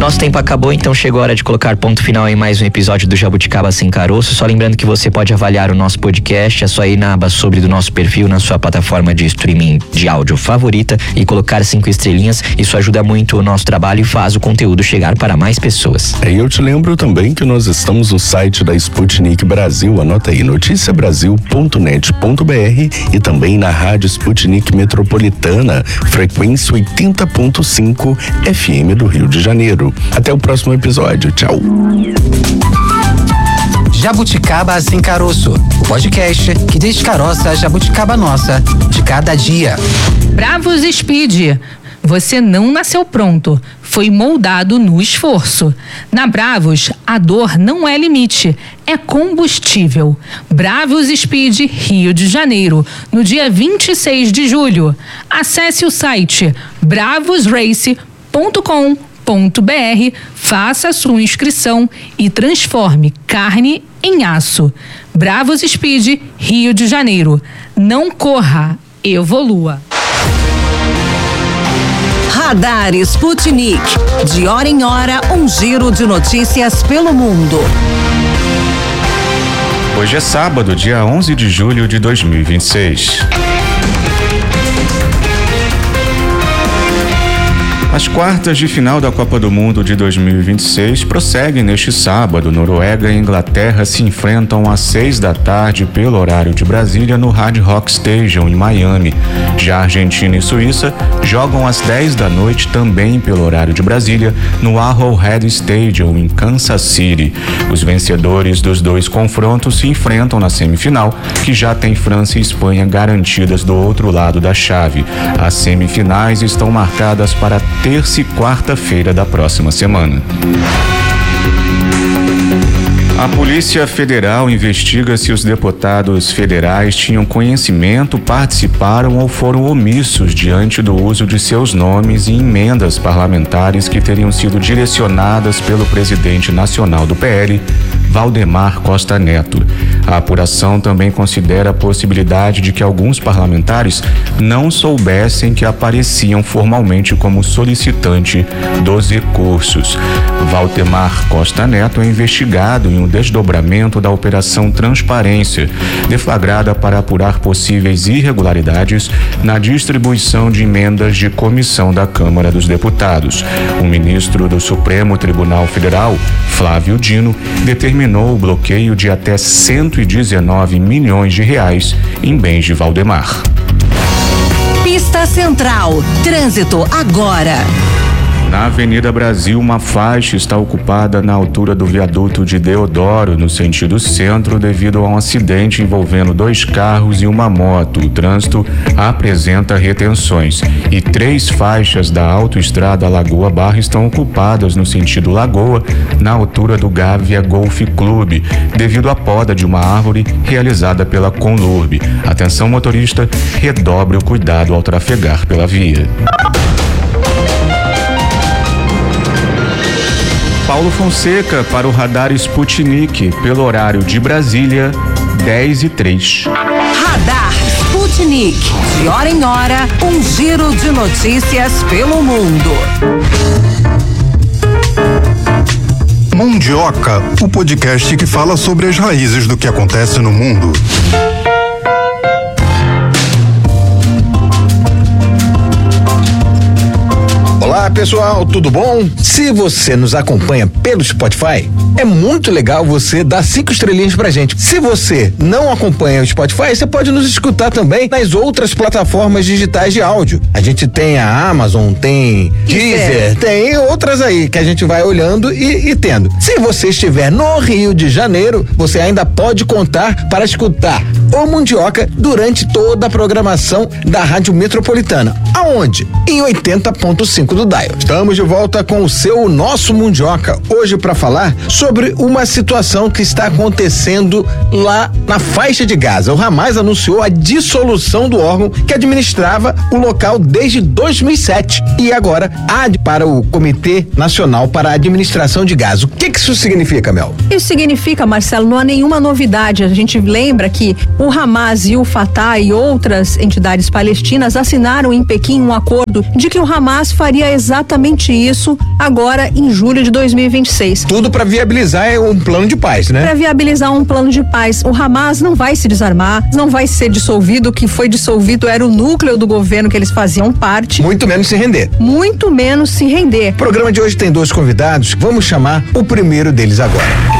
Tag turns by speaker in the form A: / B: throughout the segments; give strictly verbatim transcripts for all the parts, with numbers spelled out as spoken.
A: Nosso tempo acabou, então chegou a hora de colocar ponto final em mais um episódio do Jabuticaba Sem Caroço. Só lembrando que você pode avaliar o nosso podcast, é só ir na aba sobre do nosso perfil na sua plataforma de streaming de áudio favorita e colocar cinco estrelinhas. Isso ajuda muito o nosso trabalho e faz o conteúdo chegar para mais pessoas.
B: E eu te lembro também que nós estamos no site da Sputnik Brasil, anota aí, noticia brasil ponto net ponto b r, e também na Rádio Sputnik Metropolitana, frequência oitenta ponto cinco F M do Rio de Janeiro. Até o próximo episódio. Tchau.
C: Jabuticaba Sem Caroço, o podcast que descaroça a jabuticaba nossa de cada dia.
D: Bravos Speed. Você não nasceu pronto, foi moldado no esforço. Na Bravos, a dor não é limite, é combustível. Bravos Speed Rio de Janeiro, no dia vinte e seis de julho. Acesse o site bravos race ponto com ponto b r, faça sua inscrição e transforme carne em aço. Bravos Speed Rio de Janeiro. Não corra, evolua.
E: Radar Sputnik. De hora em hora, um giro de notícias pelo mundo.
F: Hoje é sábado, dia onze de julho de dois mil e vinte e seis. As quartas de final da Copa do Mundo de dois mil e vinte e seis prosseguem neste sábado. Noruega e Inglaterra se enfrentam às seis da tarde pelo horário de Brasília no Hard Rock Stadium, em Miami. Já Argentina e Suíça jogam às dez da noite também pelo horário de Brasília no Arrowhead Stadium, em Kansas City. Os vencedores dos dois confrontos se enfrentam na semifinal, que já tem França e Espanha garantidas do outro lado da chave. As semifinais estão marcadas para terça e quarta-feira da próxima semana. A Polícia Federal investiga se os deputados federais tinham conhecimento, participaram ou foram omissos diante do uso de seus nomes em emendas parlamentares que teriam sido direcionadas pelo presidente nacional do P L, Valdemar Costa Neto. A apuração também considera a possibilidade de que alguns parlamentares não soubessem que apareciam formalmente como solicitante dos recursos. Valdemar Costa Neto é investigado em um desdobramento da Operação Transparência, deflagrada para apurar possíveis irregularidades na distribuição de emendas de comissão da Câmara dos Deputados. O ministro do Supremo Tribunal Federal, Flávio Dino, determinou o bloqueio de até cento e dezenove milhões de reais em bens de Valdemar.
E: Pista Central. Trânsito agora.
F: Na Avenida Brasil, uma faixa está ocupada na altura do viaduto de Deodoro, no sentido centro, devido a um acidente envolvendo dois carros e uma moto. O trânsito apresenta retenções e três faixas da autoestrada Lagoa Barra estão ocupadas no sentido Lagoa, na altura do Gávea Golf Clube, devido à poda de uma árvore realizada pela Conlurb. Atenção, motorista, redobre o cuidado ao trafegar pela via. Paulo Fonseca para o Radar Sputnik, pelo horário de Brasília, dez e três.
E: Radar Sputnik. De hora em hora, um giro de notícias pelo mundo.
G: Mundioca, o podcast que fala sobre as raízes do que acontece no mundo.
H: Olá pessoal, tudo bom? Se você nos acompanha pelo Spotify, é muito legal você dar cinco estrelinhas pra gente. Se você não acompanha o Spotify, você pode nos escutar também nas outras plataformas digitais de áudio. A gente tem a Amazon, tem Deezer, tem outras aí que a gente vai olhando e, e tendo. Se você estiver no Rio de Janeiro, você ainda pode contar para escutar o Mundioca durante toda a programação da Rádio Metropolitana. Aonde? Em oitenta ponto cinco do Dial. Estamos de volta com o seu nosso Mundioca, hoje para falar sobre uma situação que está acontecendo lá na faixa de Gaza. O Hamas anunciou a dissolução do órgão que administrava o local desde dois mil e sete e agora há para o Comitê Nacional para a Administração de Gaza. O que que isso significa, Mel?
I: Isso significa, Marcelo, não há nenhuma novidade. A gente lembra que o Hamas e o Fatah e outras entidades palestinas assinaram em Pequim um acordo de que o Hamas faria exatamente isso agora em julho de dois mil e vinte e seis.
H: Tudo para viabilizar um plano de paz, né?
I: Para viabilizar um plano de paz. O Hamas não vai se desarmar, não vai ser dissolvido. O que foi dissolvido era o núcleo do governo que eles faziam parte.
H: Muito menos se render.
I: Muito menos se render.
H: O programa de hoje tem dois convidados. Vamos chamar o primeiro deles agora.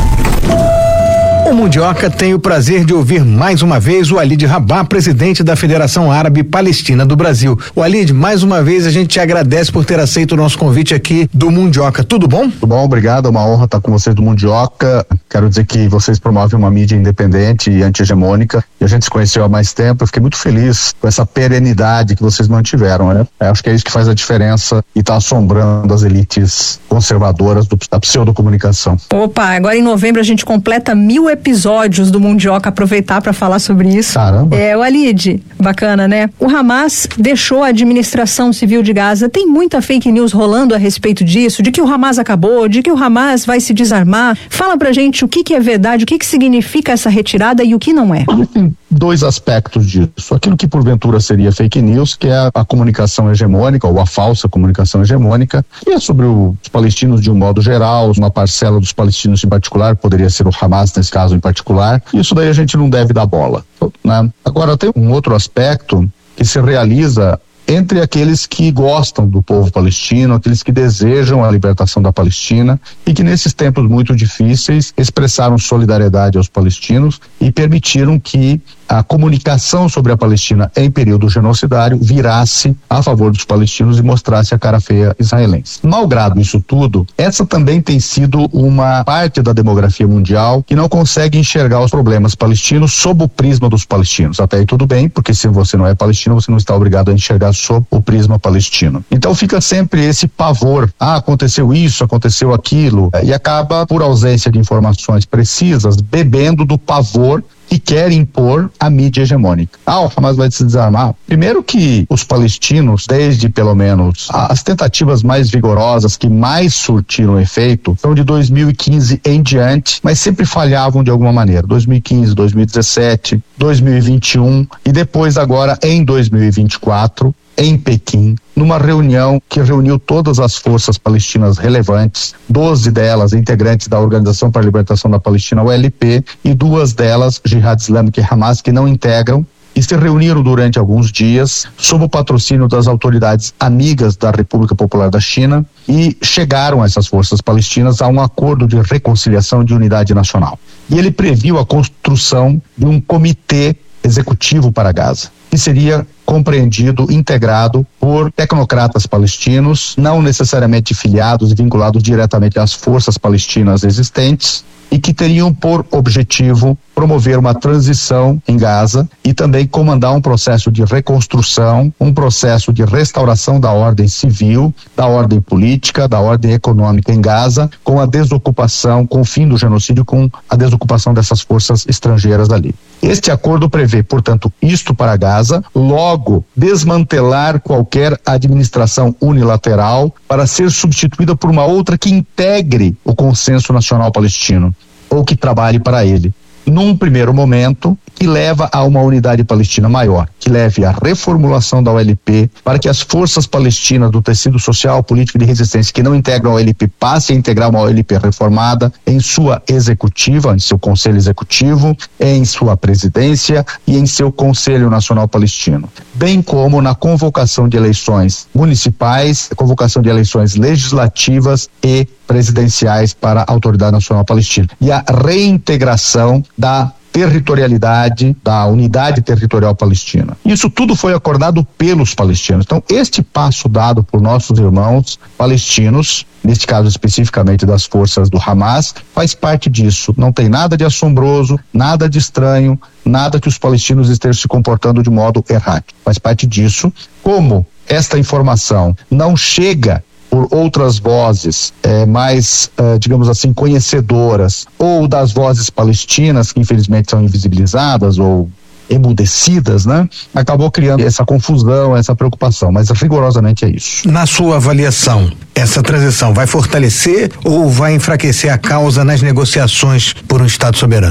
H: O Mundioca tem o prazer de ouvir mais uma vez o Walid Rabah, presidente da Federação Árabe Palestina do Brasil. Walid, mais uma vez a gente te agradece por ter aceito o nosso convite aqui do Mundioca. Tudo bom?
J: Tudo bom, obrigado. É uma honra estar com vocês do Mundioca. Quero dizer que vocês promovem uma mídia independente e anti-hegemônica. E a gente se conheceu há mais tempo. Eu fiquei muito feliz com essa perenidade que vocês mantiveram, né? Eu acho que é isso que faz a diferença e está assombrando as elites conservadoras do, da pseudocomunicação.
I: Opa, agora em novembro a gente completa mil episódios do Mundioca, aproveitar para falar sobre isso.
J: Caramba.
I: É, Walid, bacana, né? O Hamas deixou a administração civil de Gaza. Tem muita fake news rolando a respeito disso, de que o Hamas acabou, de que o Hamas vai se desarmar. Fala pra gente o que que é verdade, o que que significa essa retirada e o que não é.
J: Tem dois aspectos disso. Aquilo que porventura seria fake news, que é a, a comunicação hegemônica, ou a falsa comunicação hegemônica, e é sobre o, os palestinos de um modo geral, uma parcela dos palestinos em particular, poderia ser o Hamas nesse caso em particular. Isso daí a gente não deve dar bola, né? Agora tem um outro aspecto que se realiza entre aqueles que gostam do povo palestino, aqueles que desejam a libertação da Palestina e que nesses tempos muito difíceis expressaram solidariedade aos palestinos e permitiram que a comunicação sobre a Palestina em período genocidário virasse a favor dos palestinos e mostrasse a cara feia israelense. Malgrado isso tudo, essa também tem sido uma parte da demografia mundial que não consegue enxergar os problemas palestinos sob o prisma dos palestinos. Até aí tudo bem, porque se você não é palestino, você não está obrigado a enxergar sob o prisma palestino. Então fica sempre esse pavor, ah, aconteceu isso, aconteceu aquilo, e acaba, por ausência de informações precisas, bebendo do pavor que quer impor a mídia hegemônica. Ah, o Hamas vai se desarmar. Primeiro que os palestinos, desde pelo menos as tentativas mais vigorosas, que mais surtiram efeito, são de dois mil e quinze em diante, mas sempre falhavam de alguma maneira. dois mil e quinze, dois mil e dezessete, dois mil e vinte e um e depois agora em dois mil e vinte e quatro, em Pequim, numa reunião que reuniu todas as forças palestinas relevantes, doze delas integrantes da Organização para a Libertação da Palestina, O L P, e duas delas, Jihad Islâmica e Hamas, que não integram, e se reuniram durante alguns dias sob o patrocínio das autoridades amigas da República Popular da China e chegaram essas forças palestinas a um acordo de reconciliação de unidade nacional. E ele previu a construção de um comitê executivo para Gaza, que seria compreendido, integrado por tecnocratas palestinos, não necessariamente filiados e vinculados diretamente às forças palestinas existentes, e que teriam por objetivo promover uma transição em Gaza e também comandar um processo de reconstrução, um processo de restauração da ordem civil, da ordem política, da ordem econômica em Gaza, com a desocupação, com o fim do genocídio, com a desocupação dessas forças estrangeiras ali. Este acordo prevê, portanto, isto para Gaza, logo desmantelar qualquer administração unilateral para ser substituída por uma outra que integre o consenso nacional palestino, ou que trabalhe para ele, num primeiro momento, que leva a uma unidade palestina maior, que leve à reformulação da O L P, para que as forças palestinas do tecido social, político e de resistência que não integram a O L P passem a integrar uma O L P reformada em sua executiva, em seu conselho executivo, em sua presidência e em seu Conselho Nacional Palestino, bem como na convocação de eleições municipais, convocação de eleições legislativas e presidenciais para a Autoridade Nacional Palestina, e a reintegração da territorialidade, da unidade territorial palestina. Isso tudo foi acordado pelos palestinos. Então, este passo dado por nossos irmãos palestinos, neste caso especificamente das forças do Hamas, faz parte disso. Não tem nada de assombroso, nada de estranho, nada que os palestinos estejam se comportando de modo errático. Faz parte disso. Como esta informação não chega por outras vozes eh, mais, eh, digamos assim, conhecedoras, ou das vozes palestinas, que infelizmente são invisibilizadas ou emudecidas, né? Acabou criando essa confusão, essa preocupação, mas rigorosamente é isso.
H: Na sua avaliação, essa transição vai fortalecer ou vai enfraquecer a causa nas negociações por um Estado soberano?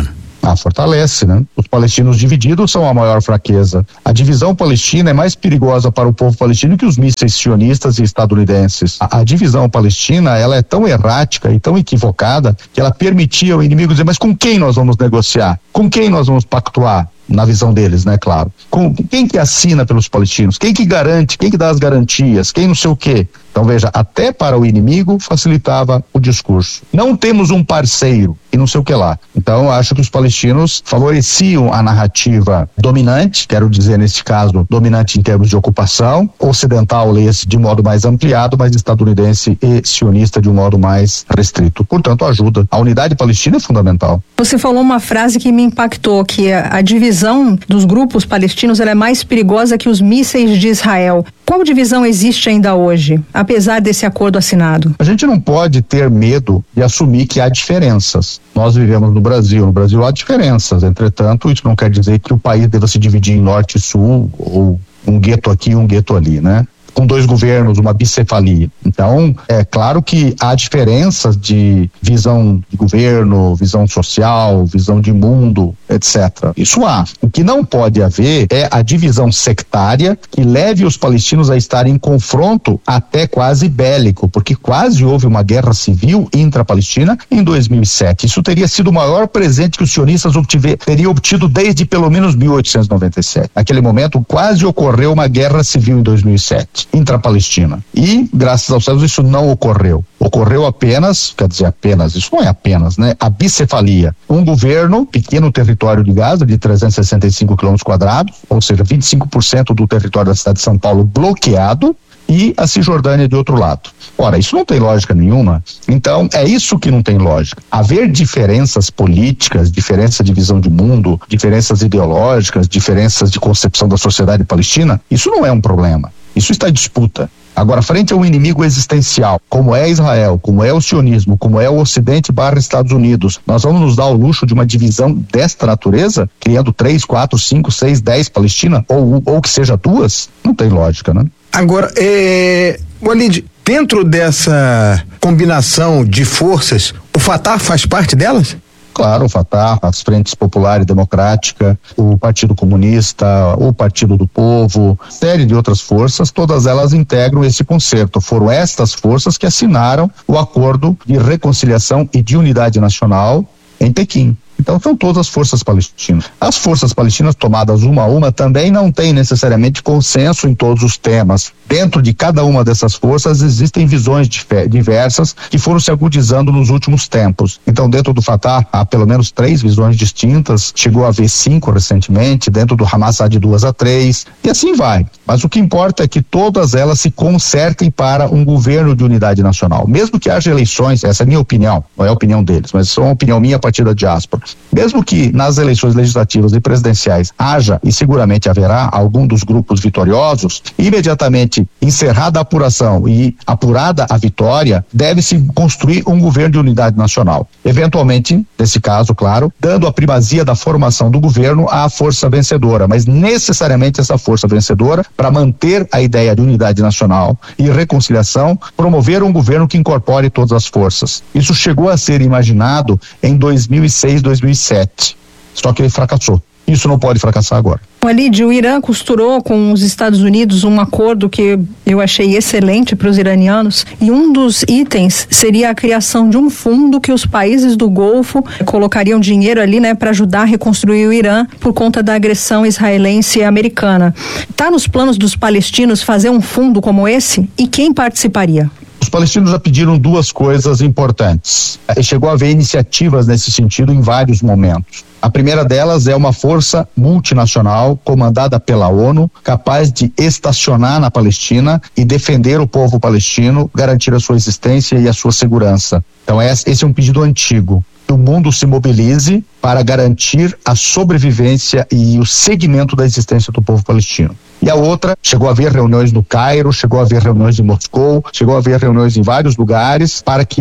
J: Ah, fortalece, né? Os palestinos divididos são a maior fraqueza. A divisão palestina é mais perigosa para o povo palestino que os mísseis sionistas e estadunidenses. A, a divisão palestina, ela é tão errática e tão equivocada que ela permitia ao inimigo dizer, mas com quem nós vamos negociar? Com quem nós vamos pactuar? Na visão deles, né, claro. Com, quem que assina pelos palestinos? Quem que garante? Quem que dá as garantias? Quem não sei o quê? Então veja, até para o inimigo facilitava o discurso. Não temos um parceiro e não sei o que lá. Então acho que os palestinos favoreciam a narrativa dominante, quero dizer nesse caso, dominante em termos de ocupação, ocidental lê-se de modo mais ampliado, mas estadunidense e sionista de um modo mais restrito. Portanto, ajuda. A unidade palestina é fundamental.
I: Você falou uma frase que me impactou, que a, a divisão dos grupos palestinos ela é mais perigosa que os mísseis de Israel. Qual divisão existe ainda hoje, apesar desse acordo assinado?
J: A gente não pode ter medo de assumir que há diferenças. Nós vivemos no Brasil, no Brasil há diferenças, entretanto, isso não quer dizer que o país deva se dividir em norte e sul, ou um gueto aqui e um gueto ali, né? Com dois governos, uma bicefalia. Então, é claro que há diferenças de visão de governo, visão social, visão de mundo, etcétera. Isso há. O que não pode haver é a divisão sectária que leve os palestinos a estarem em confronto até quase bélico, porque quase houve uma guerra civil intra-palestina em dois mil e sete. Isso teria sido o maior presente que os sionistas obtiver, teriam obtido desde pelo menos mil oitocentos e noventa e sete. Naquele momento, quase ocorreu uma guerra civil em dois mil e sete. Intra-palestina. E, graças aos céus, isso não ocorreu. Ocorreu apenas, quer dizer apenas, isso não é apenas, né? A bicefalia. Um governo, pequeno território de Gaza, de trezentos e sessenta e cinco quilômetros quadrados, ou seja, vinte e cinco por cento do território da cidade de São Paulo bloqueado, e a Cisjordânia de outro lado. Ora, isso não tem lógica nenhuma. Então, é isso que não tem lógica. Haver diferenças políticas, diferença de visão de mundo, diferenças ideológicas, diferenças de concepção da sociedade palestina, isso não é um problema. Isso está em disputa. Agora, frente a um inimigo existencial, como é Israel, como é o sionismo, como é o Ocidente barra Estados Unidos, nós vamos nos dar o luxo de uma divisão desta natureza, criando três, quatro, cinco, seis, dez Palestina, ou, ou que seja duas? Não tem lógica, né?
H: Agora, é... Walid, dentro dessa combinação de forças, o Fatah faz parte delas?
J: Claro, o Fatah, as Frentes Popular e Democrática, o Partido Comunista, o Partido do Povo, série de outras forças, todas elas integram esse concerto. Foram estas forças que assinaram o Acordo de Reconciliação e de Unidade Nacional em Pequim. Então são todas as forças palestinas. As forças palestinas tomadas uma a uma também não têm necessariamente consenso em todos os temas. Dentro de cada uma dessas forças existem visões diversas que foram se agudizando nos últimos tempos. Então dentro do Fatah há pelo menos três visões distintas, chegou a haver cinco recentemente, dentro do Hamas há de duas a três, e assim vai. Mas o que importa é que todas elas se concertem para um governo de unidade nacional. Mesmo que haja eleições, essa é a minha opinião, não é a opinião deles, mas é uma opinião minha a partir da diáspora. Mesmo que nas eleições legislativas e presidenciais haja, e seguramente haverá, algum dos grupos vitoriosos, imediatamente encerrada a apuração e apurada a vitória, deve-se construir um governo de unidade nacional. Eventualmente, nesse caso, claro, dando a primazia da formação do governo à força vencedora, mas necessariamente essa força vencedora, para manter a ideia de unidade nacional e reconciliação, promover um governo que incorpore todas as forças. Isso chegou a ser imaginado em dois mil e seis, dois mil e sete, só que ele fracassou. Isso não pode fracassar agora.
I: Walid, o Irã costurou com os Estados Unidos um acordo que eu achei excelente para os iranianos, e um dos itens seria a criação de um fundo que os países do Golfo colocariam dinheiro ali, né, para ajudar a reconstruir o Irã por conta da agressão israelense e americana. Está nos planos dos palestinos fazer um fundo como esse? E quem participaria?
J: Os palestinos já pediram duas coisas importantes. Chegou a haver iniciativas nesse sentido em vários momentos. A primeira delas é uma força multinacional comandada pela ONU, capaz de estacionar na Palestina e defender o povo palestino, garantir a sua existência e a sua segurança. Então esse é um pedido antigo. Que o mundo se mobilize para garantir a sobrevivência e o segmento da existência do povo palestino. E a outra, chegou a haver reuniões no Cairo, chegou a haver reuniões em Moscou, chegou a haver reuniões em vários lugares para que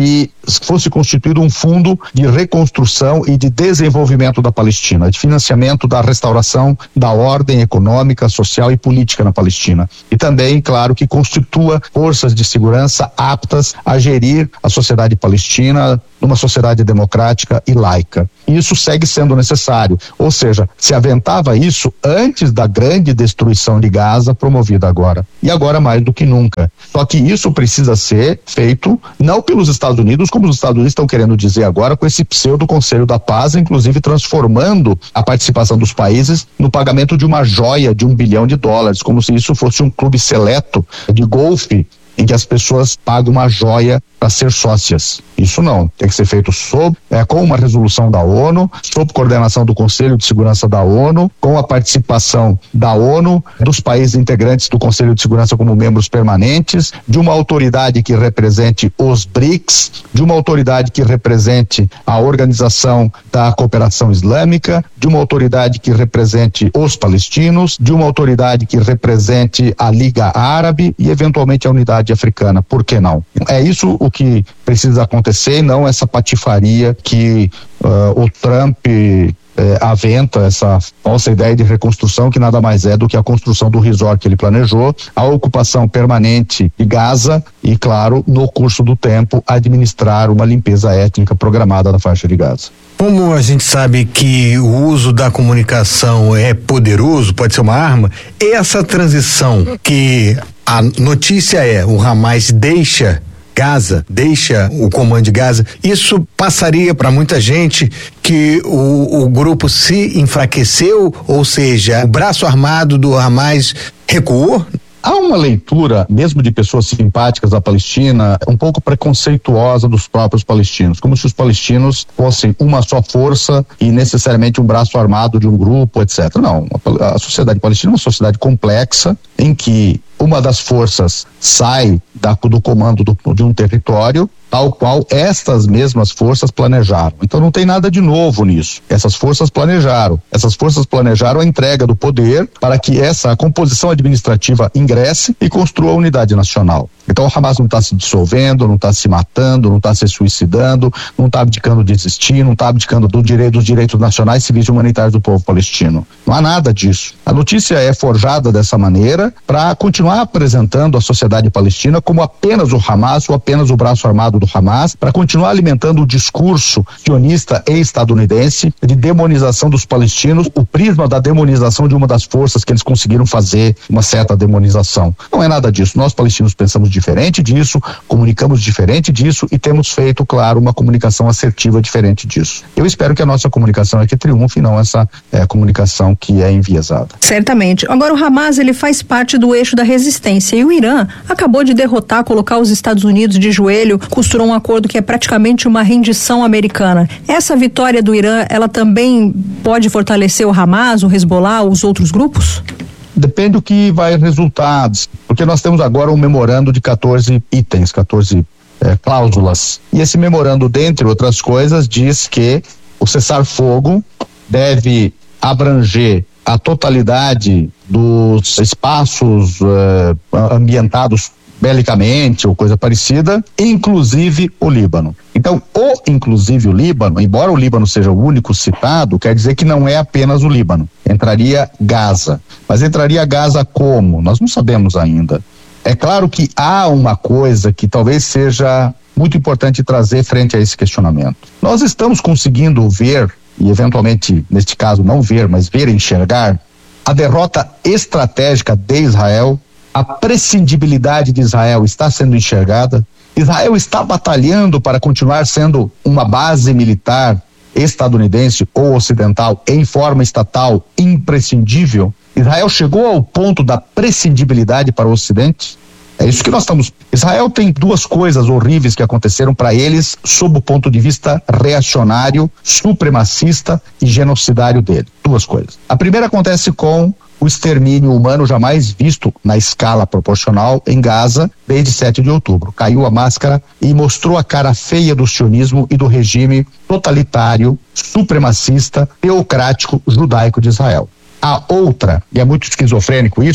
J: fosse constituído um fundo de reconstrução e de desenvolvimento da Palestina, de financiamento da restauração da ordem econômica, social e política na Palestina. E também, claro, que constitua forças de segurança aptas a gerir a sociedade palestina numa sociedade democrática e laica. Isso segue sendo necessário, ou seja, se aventava isso antes da grande destruição de Gaza promovida agora, e agora mais do que nunca. Só que isso precisa ser feito não pelos Estados Unidos, como os Estados Unidos estão querendo dizer agora com esse pseudo Conselho da Paz, inclusive transformando a participação dos países no pagamento de uma joia de um bilhão de dólares, como se isso fosse um clube seleto de golfe em que as pessoas pagam uma joia para ser sócias. Isso não, tem que ser feito sob, é, com uma resolução da ONU, sob coordenação do Conselho de Segurança da ONU, com a participação da ONU, dos países integrantes do Conselho de Segurança como membros permanentes, de uma autoridade que represente os BRICS, de uma autoridade que represente a Organização da Cooperação Islâmica, de uma autoridade que represente os palestinos, de uma autoridade que represente a Liga Árabe e eventualmente a Unidade Africana. Por que não? É isso o que precisa acontecer, e não essa patifaria que uh, o Trump eh, aventa, essa falsa ideia de reconstrução, que nada mais é do que a construção do resort que ele planejou, a ocupação permanente de Gaza e, claro, no curso do tempo, administrar uma limpeza étnica programada na faixa de Gaza.
H: Como a gente sabe que o uso da comunicação é poderoso, pode ser uma arma, essa transição que a notícia é o Hamas deixa Gaza, deixa o comando de Gaza, isso passaria para muita gente que o, o grupo se enfraqueceu, ou seja, o braço armado do Hamas recuou?
J: Há uma leitura, mesmo de pessoas simpáticas da Palestina, um pouco preconceituosa dos próprios palestinos, como se os palestinos fossem uma só força e necessariamente um braço armado de um grupo, etcétera. Não, a sociedade palestina é uma sociedade complexa em que uma das forças sai da, do comando do, de um território, tal qual estas mesmas forças planejaram. Então não tem nada de novo nisso. Essas forças planejaram. Essas forças planejaram a entrega do poder para que essa composição administrativa ingresse e construa a unidade nacional. Então o Hamas não está se dissolvendo, não está se matando, não está se suicidando, não está abdicando de existir, não está abdicando do direito, dos direitos nacionais, civis e humanitários do povo palestino. Não há nada disso. A notícia é forjada dessa maneira para continuar apresentando a sociedade palestina como apenas o Hamas ou apenas o braço armado do Hamas, para continuar alimentando o discurso sionista e estadunidense de demonização dos palestinos, o prisma da demonização de uma das forças que eles conseguiram fazer uma certa demonização. Não é nada disso. Nós palestinos pensamos diferente disso, comunicamos diferente disso e temos feito, claro, uma comunicação assertiva diferente disso. Eu espero que a nossa comunicação é que triunfe, não essa é, comunicação que é enviesada.
I: Certamente. Agora o Hamas, ele faz parte do eixo da resistência e o Irã acabou de derrotar, colocar os Estados Unidos de joelho, costurou um acordo que é praticamente uma rendição americana. Essa vitória do Irã, ela também pode fortalecer o Hamas, o Hezbollah, os outros grupos?
J: Depende do que vai resultar, porque nós temos agora um memorando de quatorze itens, quatorze é, cláusulas. E esse memorando, dentre outras coisas, diz que o cessar-fogo deve abranger a totalidade dos espaços uh, ambientados belicamente ou coisa parecida, inclusive o Líbano. Então, o inclusive o Líbano, embora o Líbano seja o único citado, quer dizer que não é apenas o Líbano. Entraria Gaza. Mas entraria Gaza como? Nós não sabemos ainda. É claro que há uma coisa que talvez seja muito importante trazer frente a esse questionamento. Nós estamos conseguindo ver, e eventualmente, neste caso, não ver, mas ver e enxergar, a derrota estratégica de Israel. A prescindibilidade de Israel está sendo enxergada. Israel está batalhando para continuar sendo uma base militar estadunidense ou ocidental em forma estatal imprescindível. Israel chegou ao ponto da prescindibilidade para o Ocidente. É isso que nós estamos. Israel tem duas coisas horríveis que aconteceram para eles sob o ponto de vista reacionário, supremacista e genocidário dele. Duas coisas. A primeira acontece com o extermínio humano jamais visto na escala proporcional em Gaza desde sete de outubro. Caiu a máscara e mostrou a cara feia do sionismo e do regime totalitário, supremacista, teocrático, judaico de Israel. A outra, e é muito esquizofrênico isso,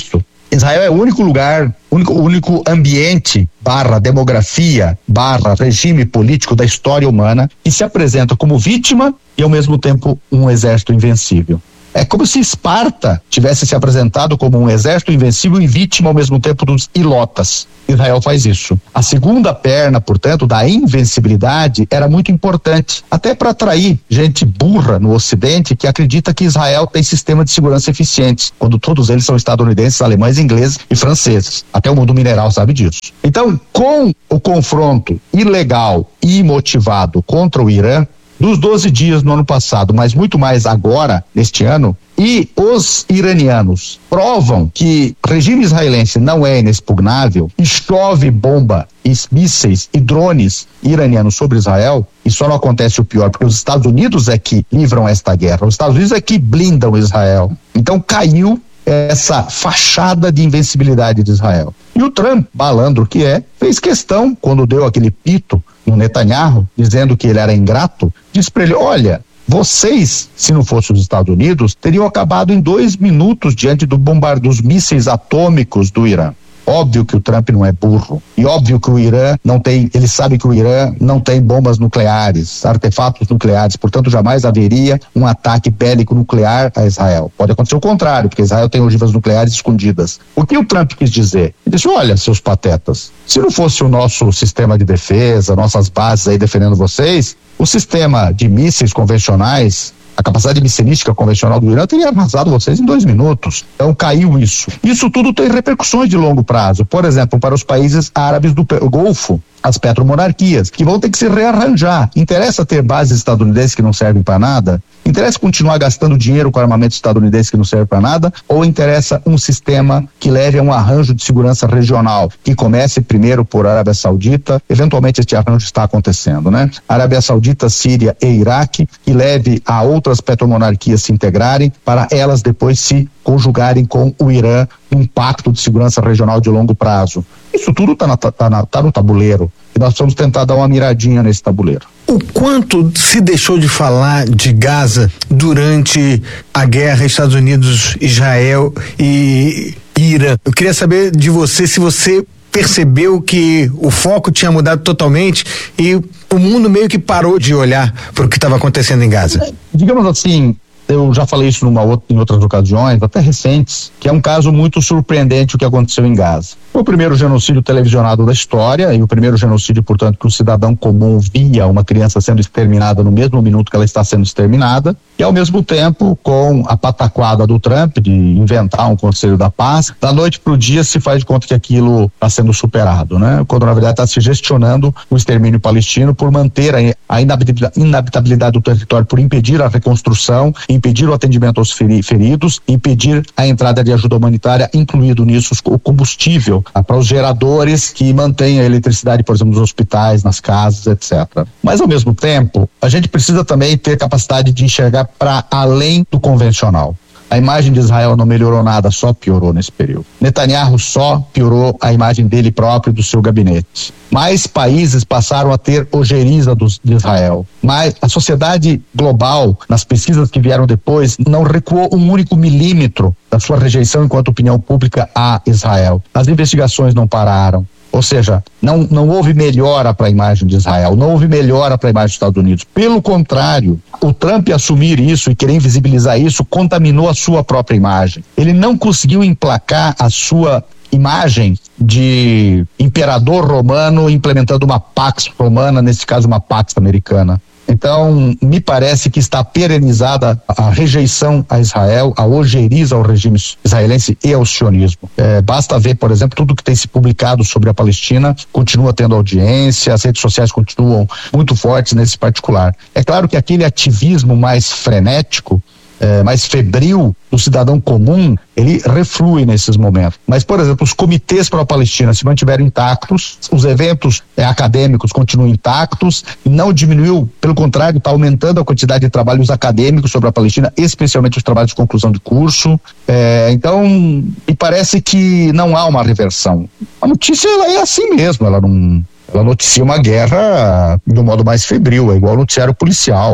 J: Israel é o único lugar, único, único ambiente barra demografia, barra regime político da história humana que se apresenta como vítima e ao mesmo tempo um exército invencível. É como se Esparta tivesse se apresentado como um exército invencível e vítima ao mesmo tempo dos ilotas. Israel faz isso. A segunda perna, portanto, da invencibilidade era muito importante, até para atrair gente burra no Ocidente que acredita que Israel tem sistema de segurança eficiente, quando todos eles são estadunidenses, alemães, ingleses e franceses. Até o mundo mineral sabe disso. Então, com o confronto ilegal e imotivado contra o Irã, dos doze dias no ano passado, mas muito mais agora, neste ano, e os iranianos provam que o regime israelense não é inexpugnável e chove bomba, e mísseis e drones iranianos sobre Israel, e só não acontece o pior, porque os Estados Unidos é que livram esta guerra, os Estados Unidos é que blindam Israel. Então caiu essa fachada de invencibilidade de Israel. E o Trump, malandro que é, fez questão, quando deu aquele pito no Netanyahu, dizendo que ele era ingrato, disse para ele, olha, vocês, se não fossem os Estados Unidos, teriam acabado em dois minutos diante do bombardeio dos mísseis atômicos do Irã. Óbvio que o Trump não é burro. E óbvio que o Irã não tem, ele sabe que o Irã não tem bombas nucleares, artefatos nucleares, portanto jamais haveria um ataque bélico nuclear a Israel. Pode acontecer o contrário, porque Israel tem ogivas nucleares escondidas. O que o Trump quis dizer? Ele disse, olha, seus patetas, se não fosse o nosso sistema de defesa, nossas bases aí defendendo vocês, o sistema de mísseis convencionais, a capacidade missilística convencional do Irã teria arrasado vocês em dois minutos. Então caiu isso. Isso tudo tem repercussões de longo prazo. Por exemplo, para os países árabes do Golfo, as petromonarquias, que vão ter que se rearranjar. Interessa ter bases estadunidenses que não servem para nada? Interessa continuar gastando dinheiro com armamento estadunidense que não serve para nada? Ou interessa um sistema que leve a um arranjo de segurança regional, que comece primeiro por Arábia Saudita, eventualmente este arranjo está acontecendo, né? Arábia Saudita, Síria e Iraque, que leve a outras petromonarquias se integrarem para elas depois se conjugarem com o Irã num pacto de segurança regional de longo prazo. Isso tudo está tá tá no tabuleiro e nós precisamos tentar dar uma miradinha nesse tabuleiro.
H: O quanto se deixou de falar de Gaza durante a guerra Estados Unidos, Israel e Irã? Eu queria saber de você se você percebeu que o foco tinha mudado totalmente e o mundo meio que parou de olhar para o que estava acontecendo em Gaza.
J: Digamos assim, eu já falei isso numa outra, em outras ocasiões, até recentes, que é um caso muito surpreendente o que aconteceu em Gaza. Foi o primeiro genocídio televisionado da história e o primeiro genocídio, portanto, que o cidadão comum via uma criança sendo exterminada no mesmo minuto que ela está sendo exterminada, e ao mesmo tempo, com a pataquada do Trump de inventar um Conselho da Paz, da noite para o dia se faz de conta que aquilo está sendo superado, né? Quando na verdade está se gestionando o extermínio palestino por manter a inabitabilidade do território, por impedir a reconstrução, impedir o atendimento aos feridos, impedir a entrada de ajuda humanitária, incluído nisso o combustível para os geradores que mantêm a eletricidade, por exemplo, nos hospitais, nas casas, etcétera. Mas ao mesmo tempo, a gente precisa também ter capacidade de enxergar para além do convencional. A imagem de Israel não melhorou nada, só piorou nesse período. Netanyahu só piorou a imagem dele próprio e do seu gabinete. Mais países passaram a ter ojeriza dos, de Israel. Mas a sociedade global, nas pesquisas que vieram depois, não recuou um único milímetro da sua rejeição enquanto opinião pública a Israel. As investigações não pararam. Ou seja, não, não houve melhora para a imagem de Israel, não houve melhora para a imagem dos Estados Unidos. Pelo contrário, o Trump assumir isso e querer invisibilizar isso contaminou a sua própria imagem. Ele não conseguiu emplacar a sua imagem de imperador romano implementando uma pax romana, nesse caso uma pax americana. Então, me parece que está perenizada a rejeição a Israel, a ojeriza ao regime israelense e ao sionismo. É, basta ver, por exemplo, tudo que tem se publicado sobre a Palestina, continua tendo audiência, as redes sociais continuam muito fortes nesse particular. É claro que aquele ativismo mais frenético, É, mais febril do cidadão comum, ele reflui nesses momentos. Mas, por exemplo, os comitês para a Palestina se mantiveram intactos, os eventos é, acadêmicos continuam intactos, não diminuiu, pelo contrário, está aumentando a quantidade de trabalhos acadêmicos sobre a Palestina, especialmente os trabalhos de conclusão de curso. É, então, me parece que não há uma reversão. A notícia ela é assim mesmo, ela não... Ela noticia uma guerra de um modo mais febril, é igual ao noticiário policial.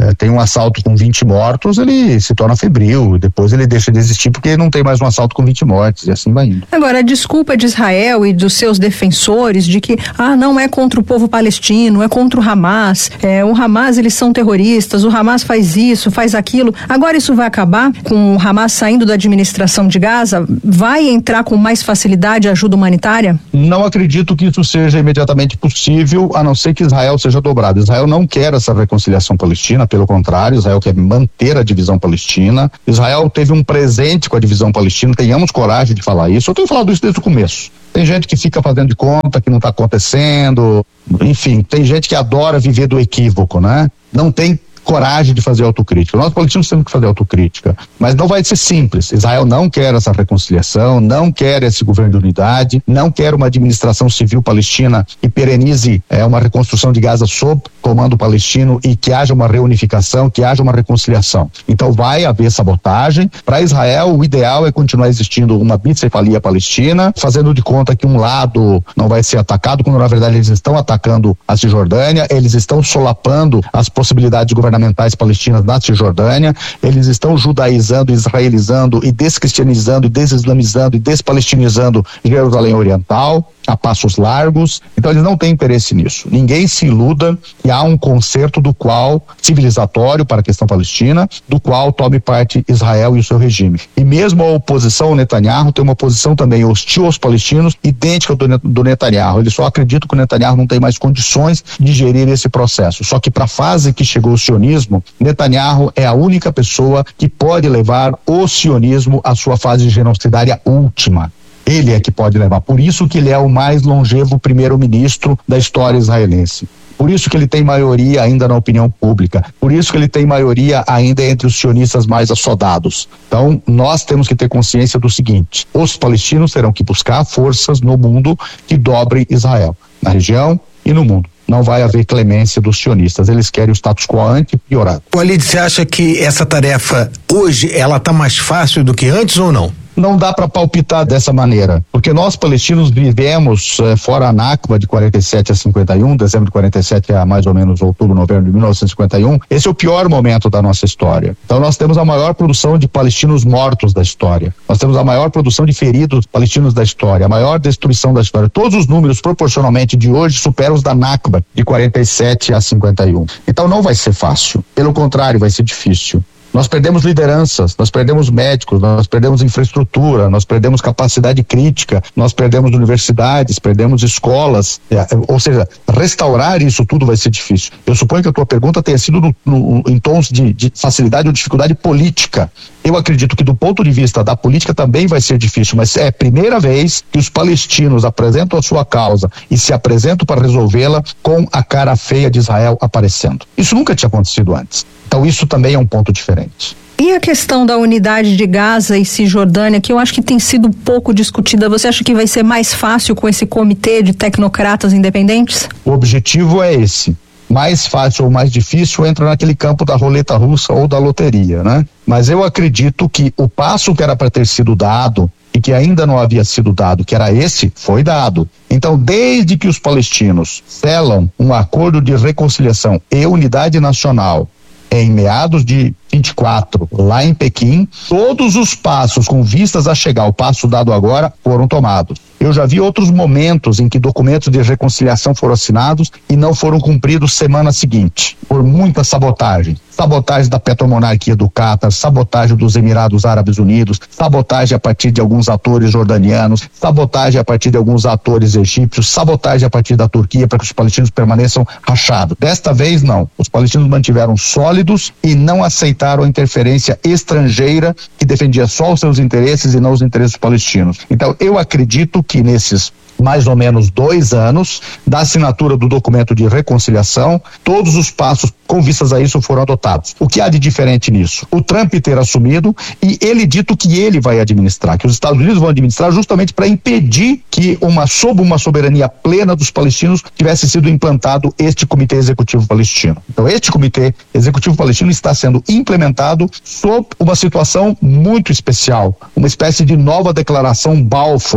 J: é, tem um assalto com vinte mortos, ele se torna febril, depois ele deixa de existir porque não tem mais um assalto com vinte mortes e assim vai indo.
I: Agora, a desculpa de Israel e dos seus defensores de que, ah, não é contra o povo palestino, é contra o Hamas, é, o Hamas, eles são terroristas, o Hamas faz isso, faz aquilo. Agora isso vai acabar com o Hamas saindo da administração de Gaza? Vai entrar com mais facilidade a ajuda humanitária?
J: Não acredito que isso seja imediatamente possível, a não ser que Israel seja dobrado. Israel não quer essa reconciliação palestina, pelo contrário, Israel quer manter a divisão palestina. Israel teve um presente com a divisão palestina, tenhamos coragem de falar isso. Eu tenho falado isso desde o começo. Tem gente que fica fazendo de conta que não está acontecendo, enfim, tem gente que adora viver do equívoco, né? Não tem coragem de fazer autocrítica. Nós palestinos temos que fazer autocrítica, mas não vai ser simples. Israel não quer essa reconciliação, não quer esse governo de unidade, não quer uma administração civil palestina que perenize é, uma reconstrução de Gaza sob comando palestino e que haja uma reunificação, que haja uma reconciliação. Então vai haver sabotagem. Para Israel, o ideal é continuar existindo uma bicefalia palestina, fazendo de conta que um lado não vai ser atacado, quando na verdade eles estão atacando a Cisjordânia, eles estão solapando as possibilidades governamentais palestinas na Cisjordânia, eles estão judaizando, israelizando e descristianizando, e desislamizando e despalestinizando Jerusalém Oriental a passos largos. Então eles não têm interesse nisso. Ninguém se iluda que há um concerto do qual, civilizatório para a questão palestina, do qual tome parte Israel e o seu regime. E mesmo a oposição ao Netanyahu tem uma posição também hostil aos palestinos, idêntica do, do Netanyahu. Eles só acreditam que o Netanyahu não tem mais condições de gerir esse processo. Só que para a fase que chegou o sionismo, Netanyahu é a única pessoa que pode levar o sionismo à sua fase genocidária última. Ele é que pode levar. Por isso que ele é o mais longevo primeiro-ministro da história israelense. Por isso que ele tem maioria ainda na opinião pública. Por isso que ele tem maioria ainda entre os sionistas mais assodados. Então, nós temos que ter consciência do seguinte: os palestinos terão que buscar forças no mundo que dobrem Israel, na região e no mundo. Não vai haver clemência dos sionistas. Eles querem o status quo anti-piorado.
H: Walid, você acha que essa tarefa hoje ela está mais fácil do que antes ou não?
J: Não dá para palpitar dessa maneira, porque nós palestinos vivemos eh, fora a Nakba de quarenta e sete a cinquenta e um, dezembro de quarenta e sete a mais ou menos outubro, novembro de mil novecentos e cinquenta e um. Esse é o pior momento da nossa história. Então nós temos a maior produção de palestinos mortos da história. Nós temos a maior produção de feridos palestinos da história, a maior destruição da história. Todos os números proporcionalmente de hoje superam os da Nakba de quarenta e sete a cinquenta e um. Então não vai ser fácil. Pelo contrário, vai ser difícil. Nós perdemos lideranças, nós perdemos médicos, nós perdemos infraestrutura, nós perdemos capacidade crítica, nós perdemos universidades, perdemos escolas, é, ou seja, restaurar isso tudo vai ser difícil. Eu suponho que a tua pergunta tenha sido no, no, em tons de, de facilidade ou dificuldade política. Eu acredito que do ponto de vista da política também vai ser difícil, mas é a primeira vez que os palestinos apresentam a sua causa e se apresentam para resolvê-la com a cara feia de Israel aparecendo. Isso nunca tinha acontecido antes. Então isso também é um ponto diferente.
I: E a questão da unidade de Gaza e Cisjordânia, que eu acho que tem sido pouco discutida, você acha que vai ser mais fácil com esse comitê de tecnocratas independentes?
J: O objetivo é esse. Mais fácil ou mais difícil entra naquele campo da roleta russa ou da loteria, né? Mas eu acredito que o passo que era para ter sido dado e que ainda não havia sido dado, que era esse, foi dado. Então, desde que os palestinos selam um acordo de reconciliação e unidade nacional em meados de vinte e quatro, lá em Pequim, todos os passos com vistas a chegar ao passo dado agora foram tomados. Eu já vi outros momentos em que documentos de reconciliação foram assinados e não foram cumpridos semana seguinte, por muita sabotagem. Sabotagem da petromonarquia do Catar, sabotagem dos Emirados Árabes Unidos, sabotagem a partir de alguns atores jordanianos, sabotagem a partir de alguns atores egípcios, sabotagem a partir da Turquia para que os palestinos permaneçam rachados. Desta vez não, os palestinos mantiveram sólidos e não aceitaram a interferência estrangeira que defendia só os seus interesses e não os interesses palestinos. Então eu acredito que nesses mais ou menos dois anos da assinatura do documento de reconciliação, todos os passos com vistas a isso foram adotados. O que há de diferente nisso? O Trump ter assumido e ele dito que ele vai administrar, que os Estados Unidos vão administrar justamente para impedir que uma, sob uma soberania plena dos palestinos tivesse sido implantado este Comitê Executivo Palestino. Então este Comitê Executivo Palestino está sendo implementado sob uma situação muito especial, uma espécie de nova declaração Balfour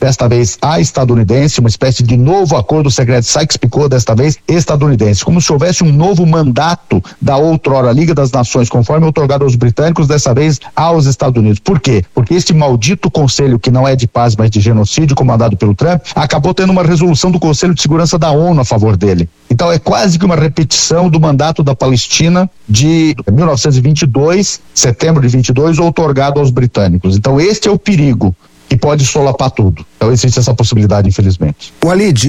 J: desta vez a estadunidense, uma espécie de novo acordo secreto Sykes-Picot, desta vez estadunidense, como se houvesse um novo mandato da outrora Liga das Nações, conforme outorgado aos britânicos, dessa vez aos Estados Unidos. Por quê? Porque este maldito conselho, que não é de paz, mas de genocídio, comandado pelo Trump, acabou tendo uma resolução do Conselho de Segurança da ONU a favor dele. Então é quase que uma repetição do mandato da Palestina de mil novecentos e vinte e dois, setembro de vinte e dois, outorgado aos britânicos. Então este é o perigo que pode solapar tudo. Então existe essa possibilidade, infelizmente.
H: Walid,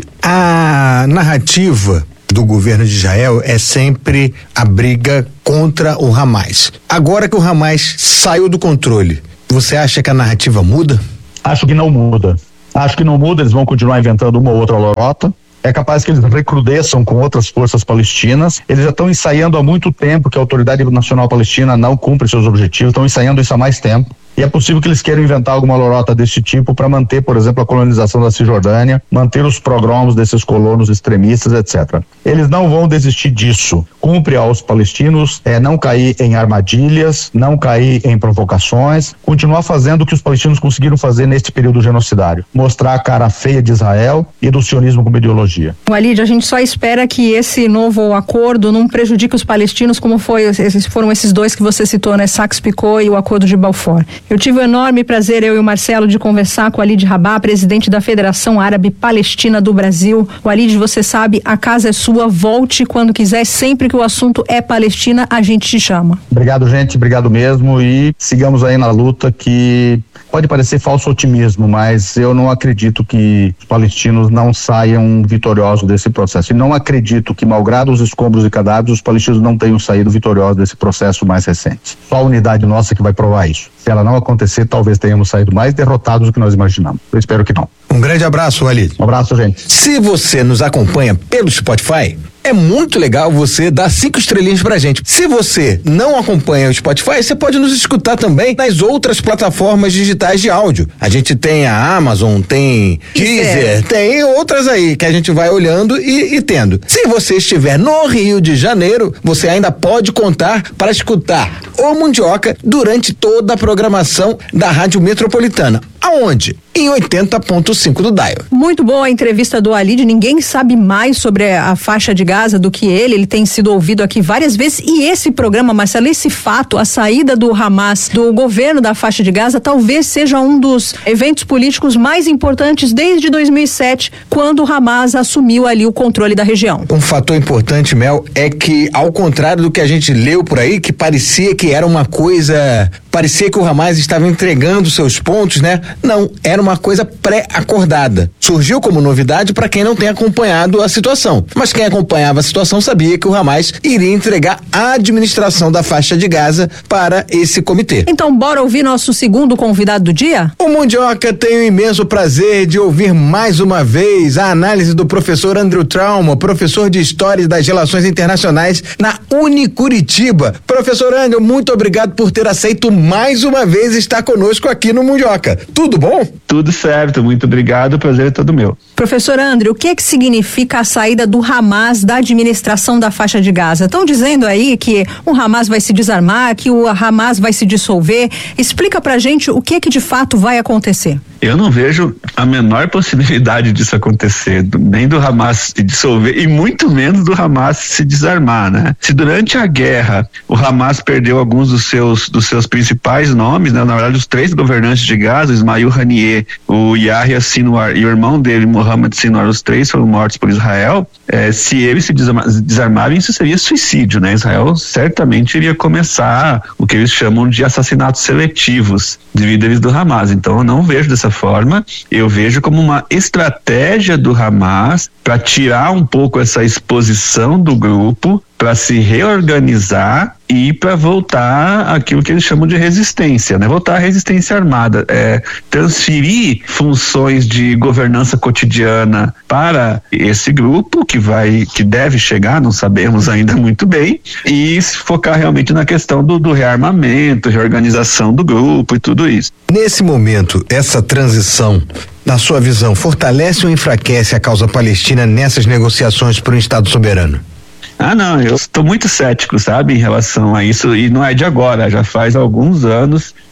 H: a narrativa do governo de Israel é sempre a briga contra o Hamas. Agora que o Hamas saiu do controle, você acha que a narrativa muda?
J: Acho que não muda. Acho que não muda, eles vão continuar inventando uma ou outra lorota. É capaz que eles recrudesçam com outras forças palestinas. Eles já estão ensaiando há muito tempo que a Autoridade Nacional Palestina não cumpre seus objetivos, estão ensaiando isso há mais tempo. E é possível que eles queiram inventar alguma lorota desse tipo para manter, por exemplo, a colonização da Cisjordânia, manter os progromos desses colonos extremistas, etcétera. Eles não vão desistir disso. Cumpre aos palestinos é, não cair em armadilhas, não cair em provocações, continuar fazendo o que os palestinos conseguiram fazer neste período genocidário. Mostrar a cara feia de Israel e do sionismo como ideologia.
I: Walid, a gente só espera que esse novo acordo não prejudique os palestinos, como foi, esses, foram esses dois que você citou, né? Sykes-Picot e o Acordo de Balfour. Eu tive o enorme prazer, eu e o Marcelo, de conversar com o Walid Rabah, presidente da Federação Árabe Palestina do Brasil. Walid, você sabe, a casa é sua, volte quando quiser, sempre que o assunto é Palestina, a gente te chama.
J: Obrigado, gente, obrigado mesmo, e sigamos aí na luta, que pode parecer falso otimismo, mas eu não acredito que os palestinos não saiam vitoriosos desse processo, e não acredito que, malgrado os escombros e cadáveres, os palestinos não tenham saído vitoriosos desse processo mais recente. Só a unidade nossa que vai provar isso. Se ela não acontecer, talvez tenhamos saído mais derrotados do que nós imaginamos. Eu espero que não.
H: Um grande abraço, Walid.
J: Um abraço, gente.
H: Se você nos acompanha pelo Spotify, é muito legal você dar cinco estrelinhas pra gente. Se você não acompanha o Spotify, você pode nos escutar também nas outras plataformas digitais de áudio. A gente tem a Amazon, tem Deezer, tem outras aí que a gente vai olhando e, e tendo. Se você estiver no Rio de Janeiro, você ainda pode contar para escutar o Mundioca durante toda a programação da Rádio Metropolitana. Aonde? Em oitenta ponto cinco do Dial.
I: Muito boa a entrevista do Walid, ninguém sabe mais sobre a faixa de Gaza do que ele, ele tem sido ouvido aqui várias vezes, e esse programa, Marcelo, esse fato, a saída do Hamas do governo da faixa de Gaza, talvez seja um dos eventos políticos mais importantes desde dois mil e sete, quando o Hamas assumiu ali o controle da região.
H: Um fator importante, Mel, é que, ao contrário do que a gente leu por aí, que parecia que era uma coisa, parecia que o Hamas estava entregando seus pontos, né? Não, era uma coisa pré-acordada. Surgiu como novidade para quem não tem acompanhado a situação. Mas quem acompanhava a situação sabia que o Hamas iria entregar a administração da faixa de Gaza para esse comitê.
I: Então, bora ouvir nosso segundo convidado do dia?
H: O Mundioca tem o imenso prazer de ouvir mais uma vez a análise do professor Andrew Trauma, professor de História das Relações Internacionais na Unicuritiba. Professor Andrew, muito obrigado por ter aceito mais uma vez estar conosco aqui no Mundioca. Tudo bom?
K: Tudo certo, muito obrigado, o prazer é todo meu.
I: Professor Andrew, o que é que significa a saída do Hamas da administração da faixa de Gaza? Estão dizendo aí que o Hamas vai se desarmar, que o Hamas vai se dissolver. Explica pra gente o que é que de fato vai acontecer.
K: Eu não vejo a menor possibilidade disso acontecer, nem do Hamas se dissolver e muito menos do Hamas se desarmar, né? Se durante a guerra o Hamas perdeu alguns dos seus dos seus principais nomes, né? Na verdade, os três governantes de Gaza, Ismail Haniyeh, o Yahya Sinwar e o irmão dele, Mohammed Sinwar, os três foram mortos por Israel. É, se eles se desarmarem, isso seria suicídio, né? Israel certamente iria começar o que eles chamam de assassinatos seletivos de líderes do Hamas. Então eu não vejo dessa forma, eu vejo como uma estratégia do Hamas para tirar um pouco essa exposição do grupo, para se reorganizar e para voltar àquilo que eles chamam de resistência, né? Voltar à resistência armada, é, transferir funções de governança cotidiana para esse grupo que vai, que deve chegar, não sabemos ainda muito bem, e se focar realmente na questão do, do rearmamento, reorganização do grupo e tudo isso.
H: Nesse momento, essa transição, na sua visão, fortalece ou enfraquece a causa palestina nessas negociações por um Estado soberano?
K: Ah, não, eu estou muito cético, sabe, em relação a isso, e não é de agora, já faz alguns anos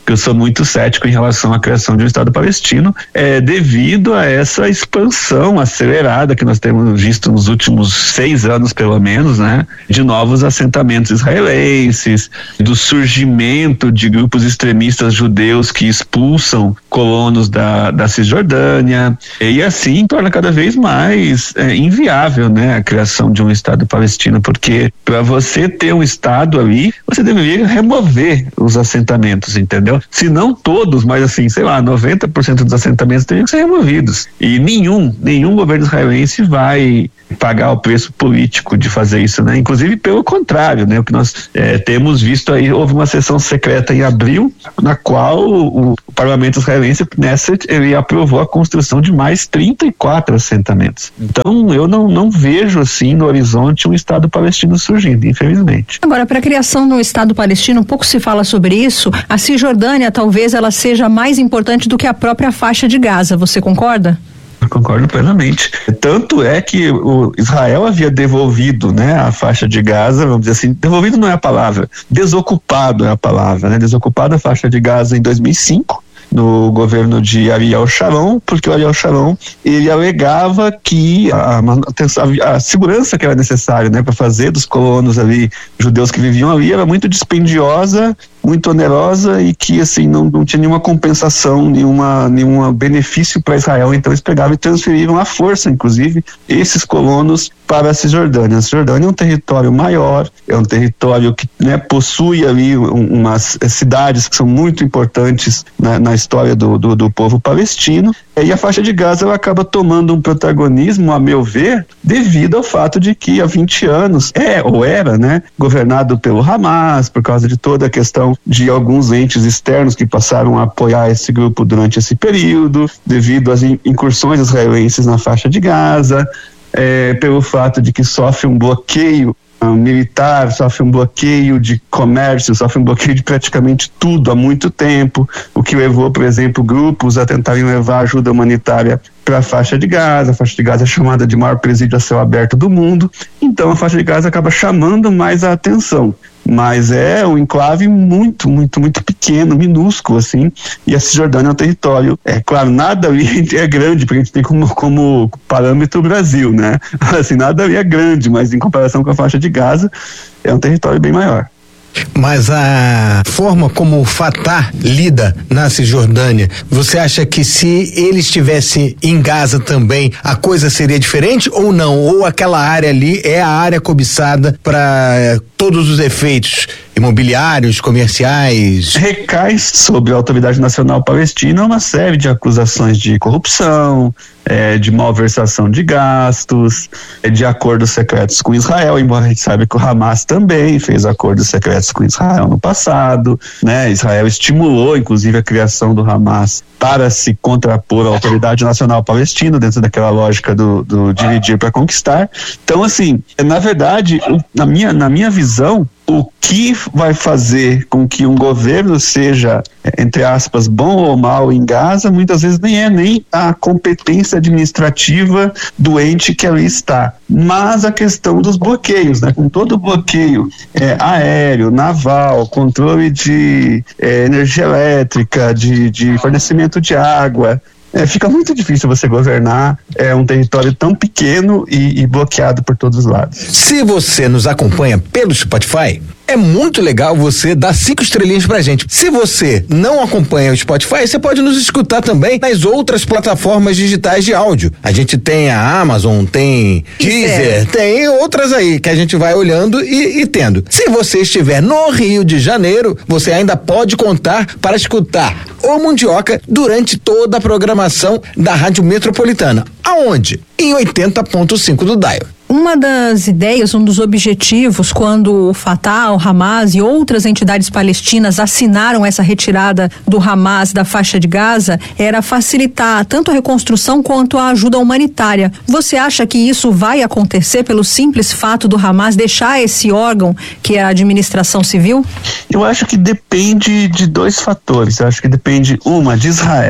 K: que eu sou muito cético em relação à criação de um Estado palestino, é devido a essa expansão acelerada que nós temos visto nos últimos seis anos, pelo menos, né, de novos assentamentos israelenses, do surgimento de grupos extremistas judeus que expulsam colonos da, da Cisjordânia, e assim torna cada vez mais é, inviável, né, a criação de um Estado palestino, porque para você ter um Estado ali, você deveria remover os assentamentos, entendeu? Se não todos, mas assim, sei lá, noventa por cento dos assentamentos teriam que ser removidos, e nenhum, nenhum governo israelense vai pagar o preço político de fazer isso, né? Inclusive pelo contrário, né? O que nós é, temos visto aí, houve uma sessão secreta em abril, na qual o, o parlamento israelense, Knesset, ele aprovou a construção de mais trinta e quatro assentamentos. Então eu não, não vejo assim no horizonte um Estado palestino surgindo, infelizmente.
I: Agora, para a criação de um Estado palestino, um pouco se fala sobre isso. A Cisjordânia talvez ela seja mais importante do que a própria faixa de Gaza, você concorda?
K: Eu concordo plenamente. Tanto é que o Israel havia devolvido, né, a faixa de Gaza, vamos dizer assim, devolvido não é a palavra, desocupado é a palavra, né, desocupado a faixa de Gaza em dois mil e cinco, no governo de Ariel Sharon, porque o Ariel Sharon, ele alegava que a, a, a segurança que era necessária, né, para fazer dos colonos ali, judeus que viviam ali, era muito dispendiosa, muito onerosa, e que assim não, não tinha nenhuma compensação, nenhuma nenhum benefício para Israel. Então eles pegavam e transferiram à força, inclusive, esses colonos para a Cisjordânia. A Cisjordânia é um território maior, é um território que, né, possui ali um, umas cidades que são muito importantes na, na história do, do, do povo palestino, e a faixa de Gaza ela acaba tomando um protagonismo, a meu ver, devido ao fato de que há vinte anos é ou era, né, governado pelo Hamas, por causa de toda a questão de alguns entes externos que passaram a apoiar esse grupo durante esse período, devido às incursões israelenses na faixa de Gaza, é, pelo fato de que sofre um bloqueio um, militar, sofre um bloqueio de comércio, sofre um bloqueio de praticamente tudo há muito tempo, o que levou, por exemplo, grupos a tentarem levar ajuda humanitária para a faixa de Gaza. A faixa de Gaza é chamada de maior presídio a céu aberto do mundo, então a faixa de Gaza acaba chamando mais a atenção. Mas é um enclave muito, muito, muito pequeno, minúsculo, assim, e a Cisjordânia é um território, é claro, nada ali é grande, porque a gente tem como, como parâmetro o Brasil, né? Assim, nada ali é grande, mas em comparação com a faixa de Gaza, é um território bem maior.
H: Mas a forma como o Fatah lida na Cisjordânia, você acha que se ele estivesse em Gaza também, a coisa seria diferente ou não? Ou aquela área ali é a área cobiçada para todos os efeitos imobiliários, comerciais?
K: Recai sobre a Autoridade Nacional Palestina uma série de acusações de corrupção, é, de malversação de gastos, é, de acordos secretos com Israel, embora a gente saiba que o Hamas também fez acordos secretos com Israel no passado, né? Israel estimulou, inclusive, a criação do Hamas para se contrapor à Autoridade Nacional Palestina, dentro daquela lógica do, do dividir para conquistar. Então, assim, na verdade, na minha, na minha visão, o que vai fazer com que um governo seja, entre aspas, bom ou mal em Gaza, muitas vezes nem é nem a competência administrativa do ente que ali está, mas a questão dos bloqueios, né? Com todo o bloqueio é, aéreo, naval, controle de é, energia elétrica, de, de fornecimento de água, É, fica muito difícil você governar é, um território tão pequeno e, e bloqueado por todos os lados.
H: Se você nos acompanha pelo Spotify, é muito legal você dar cinco estrelinhas pra gente. Se você não acompanha o Spotify, você pode nos escutar também nas outras plataformas digitais de áudio. A gente tem a Amazon, tem Deezer, tem outras aí que a gente vai olhando e, e tendo. Se você estiver no Rio de Janeiro, você ainda pode contar para escutar o Mundioca durante toda a programação da Rádio Metropolitana. Aonde? Em oitenta ponto cinco do dial.
I: Uma das ideias, um dos objetivos, quando o Fatah, o Hamas e outras entidades palestinas assinaram essa retirada do Hamas da faixa de Gaza, era facilitar tanto a reconstrução quanto a ajuda humanitária. Você acha que isso vai acontecer pelo simples fato do Hamas deixar esse órgão, que é a administração civil?
K: Eu acho que depende de dois fatores. Eu acho que depende, uma, de Israel,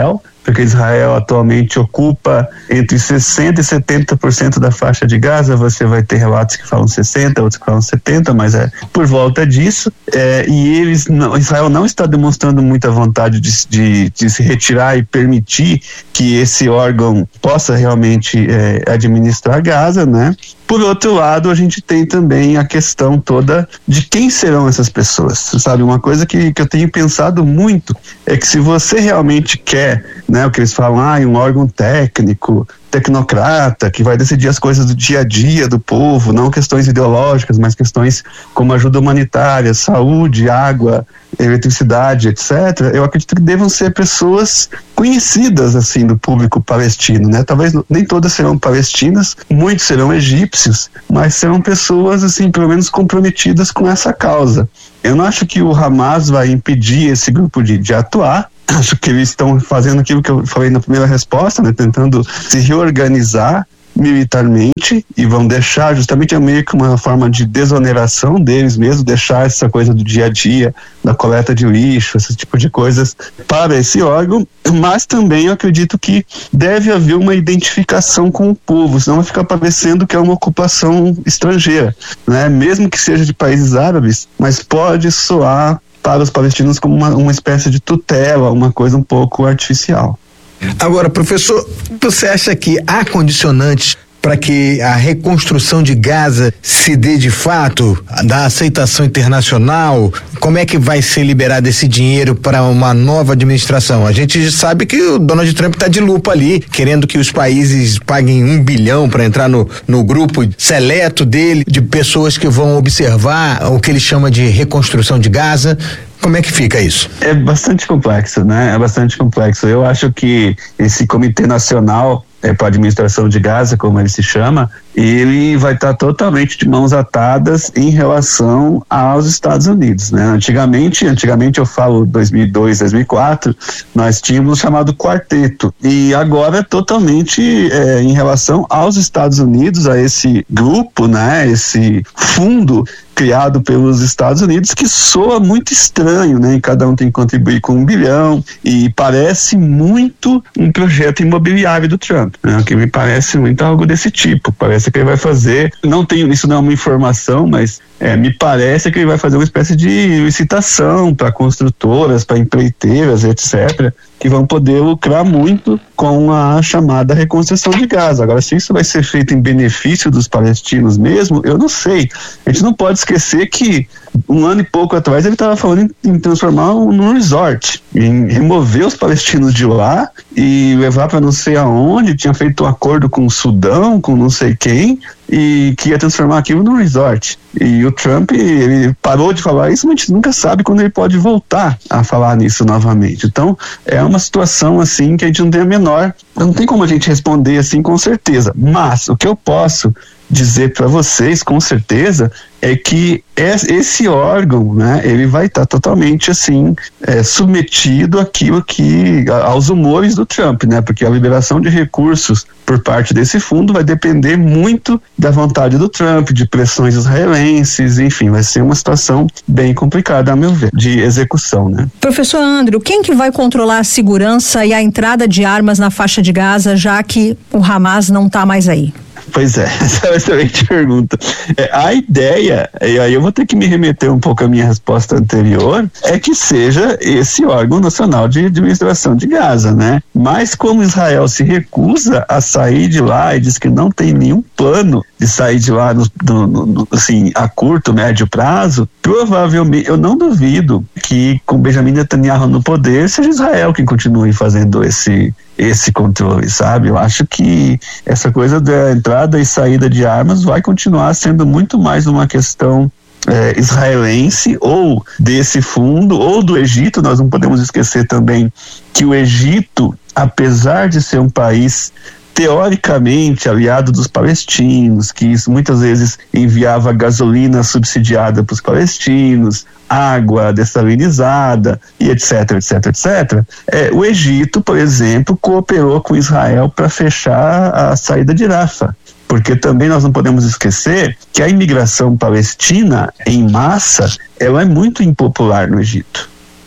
K: porque Israel atualmente ocupa entre sessenta e setenta por cento da faixa de Gaza. Você vai ter relatos que falam sessenta, outros que falam setenta, mas é por volta disso. É, e eles, não, Israel não está demonstrando muita vontade de, de, de se retirar e permitir que esse órgão possa realmente é, administrar Gaza, né? Por outro lado, a gente tem também a questão toda de quem serão essas pessoas, sabe? Uma coisa que, que eu tenho pensado muito é que se você realmente quer, né, o que eles falam, ah, um órgão técnico, tecnocrata, que vai decidir as coisas do dia a dia do povo, não questões ideológicas, mas questões como ajuda humanitária, saúde, água, eletricidade, etcétera, eu acredito que devam ser pessoas conhecidas, assim, do público palestino, né? Talvez nem todas serão palestinas, muitos serão egípcios, mas serão pessoas, assim, pelo menos comprometidas com essa causa. Eu não acho que o Hamas vai impedir esse grupo de, de atuar. Acho que eles estão fazendo aquilo que eu falei na primeira resposta, né? Tentando se reorganizar militarmente e vão deixar, justamente é meio que uma forma de desoneração deles mesmo, deixar essa coisa do dia a dia, da coleta de lixo, esse tipo de coisas para esse órgão, mas também eu acredito que deve haver uma identificação com o povo, senão vai ficar parecendo que é uma ocupação estrangeira, né? Mesmo que seja de países árabes, mas pode soar para os palestinos como uma, uma espécie de tutela, uma coisa um pouco artificial.
H: Agora, professor, você acha que há condicionantes para que a reconstrução de Gaza se dê de fato, da aceitação internacional? Como é que vai ser liberado esse dinheiro para uma nova administração? A gente sabe que o Donald Trump está de lupa ali, querendo que os países paguem um bilhão para entrar no, no grupo seleto dele, de pessoas que vão observar o que ele chama de reconstrução de Gaza. Como é que fica isso?
K: É bastante complexo, né? É bastante complexo. Eu acho que esse Comitê Nacional é, para a Administração de Gaza, como ele se chama, ele vai estar totalmente de mãos atadas em relação aos Estados Unidos, né? Antigamente, antigamente eu falo dois mil e dois, dois mil e quatro, nós tínhamos o chamado quarteto, e agora é totalmente é, em relação aos Estados Unidos, a esse grupo, né? Esse fundo criado pelos Estados Unidos, que soa muito estranho, né? E cada um tem que contribuir com um bilhão, e parece muito um projeto imobiliário do Trump, né? Que me parece muito algo desse tipo. Parece que ele vai fazer, não tenho, isso não é uma informação, mas é, me parece que ele vai fazer uma espécie de licitação para construtoras, para empreiteiras, etcétera, que vão poder lucrar muito com a chamada reconstrução de Gaza. Agora, se isso vai ser feito em benefício dos palestinos mesmo, eu não sei. A gente não pode esquecer que um ano e pouco atrás ele estava falando em, em transformar um, num resort, em remover os palestinos de lá e levar para não sei aonde, tinha feito um acordo com o Sudão, com não sei quem, e que ia transformar aquilo num resort. E o Trump, ele parou de falar isso, mas a gente nunca sabe quando ele pode voltar a falar nisso novamente. Então, é uma situação assim que a gente não tem a menor, não tem como a gente responder assim com certeza, mas o que eu posso dizer para vocês com certeza é que esse órgão, né, ele vai estar tá totalmente assim é, submetido àquilo que aos humores do Trump, né, porque a liberação de recursos por parte desse fundo vai depender muito da vontade do Trump, de pressões israelenses, enfim, vai ser uma situação bem complicada, a meu ver, de execução, né.
I: Professor Andrew, quem que vai controlar a segurança e a entrada de armas na faixa de Gaza, já que o Hamas não está mais aí?
K: Pois é, essa é uma excelente pergunta. É, a ideia, e aí eu vou ter que me remeter um pouco à minha resposta anterior, é que seja esse órgão nacional de administração de Gaza, né? Mas como Israel se recusa a sair de lá e diz que não tem nenhum plano de sair de lá no, no, no, assim, a curto, médio prazo, provavelmente, eu não duvido que com Benjamin Netanyahu no poder, seja Israel quem continue fazendo esse esse controle, sabe? Eu acho que essa coisa da entrada e saída de armas vai continuar sendo muito mais uma questão é, israelense ou desse fundo, ou do Egito. Nós não podemos esquecer também que o Egito, apesar de ser um país teoricamente aliado dos palestinos, que isso muitas vezes enviava gasolina subsidiada para os palestinos, água dessalinizada e etc, etc, etc. É, o Egito, por exemplo, cooperou com Israel para fechar a saída de Rafah, porque também nós não podemos esquecer que a imigração palestina em massa, ela é muito impopular no Egito.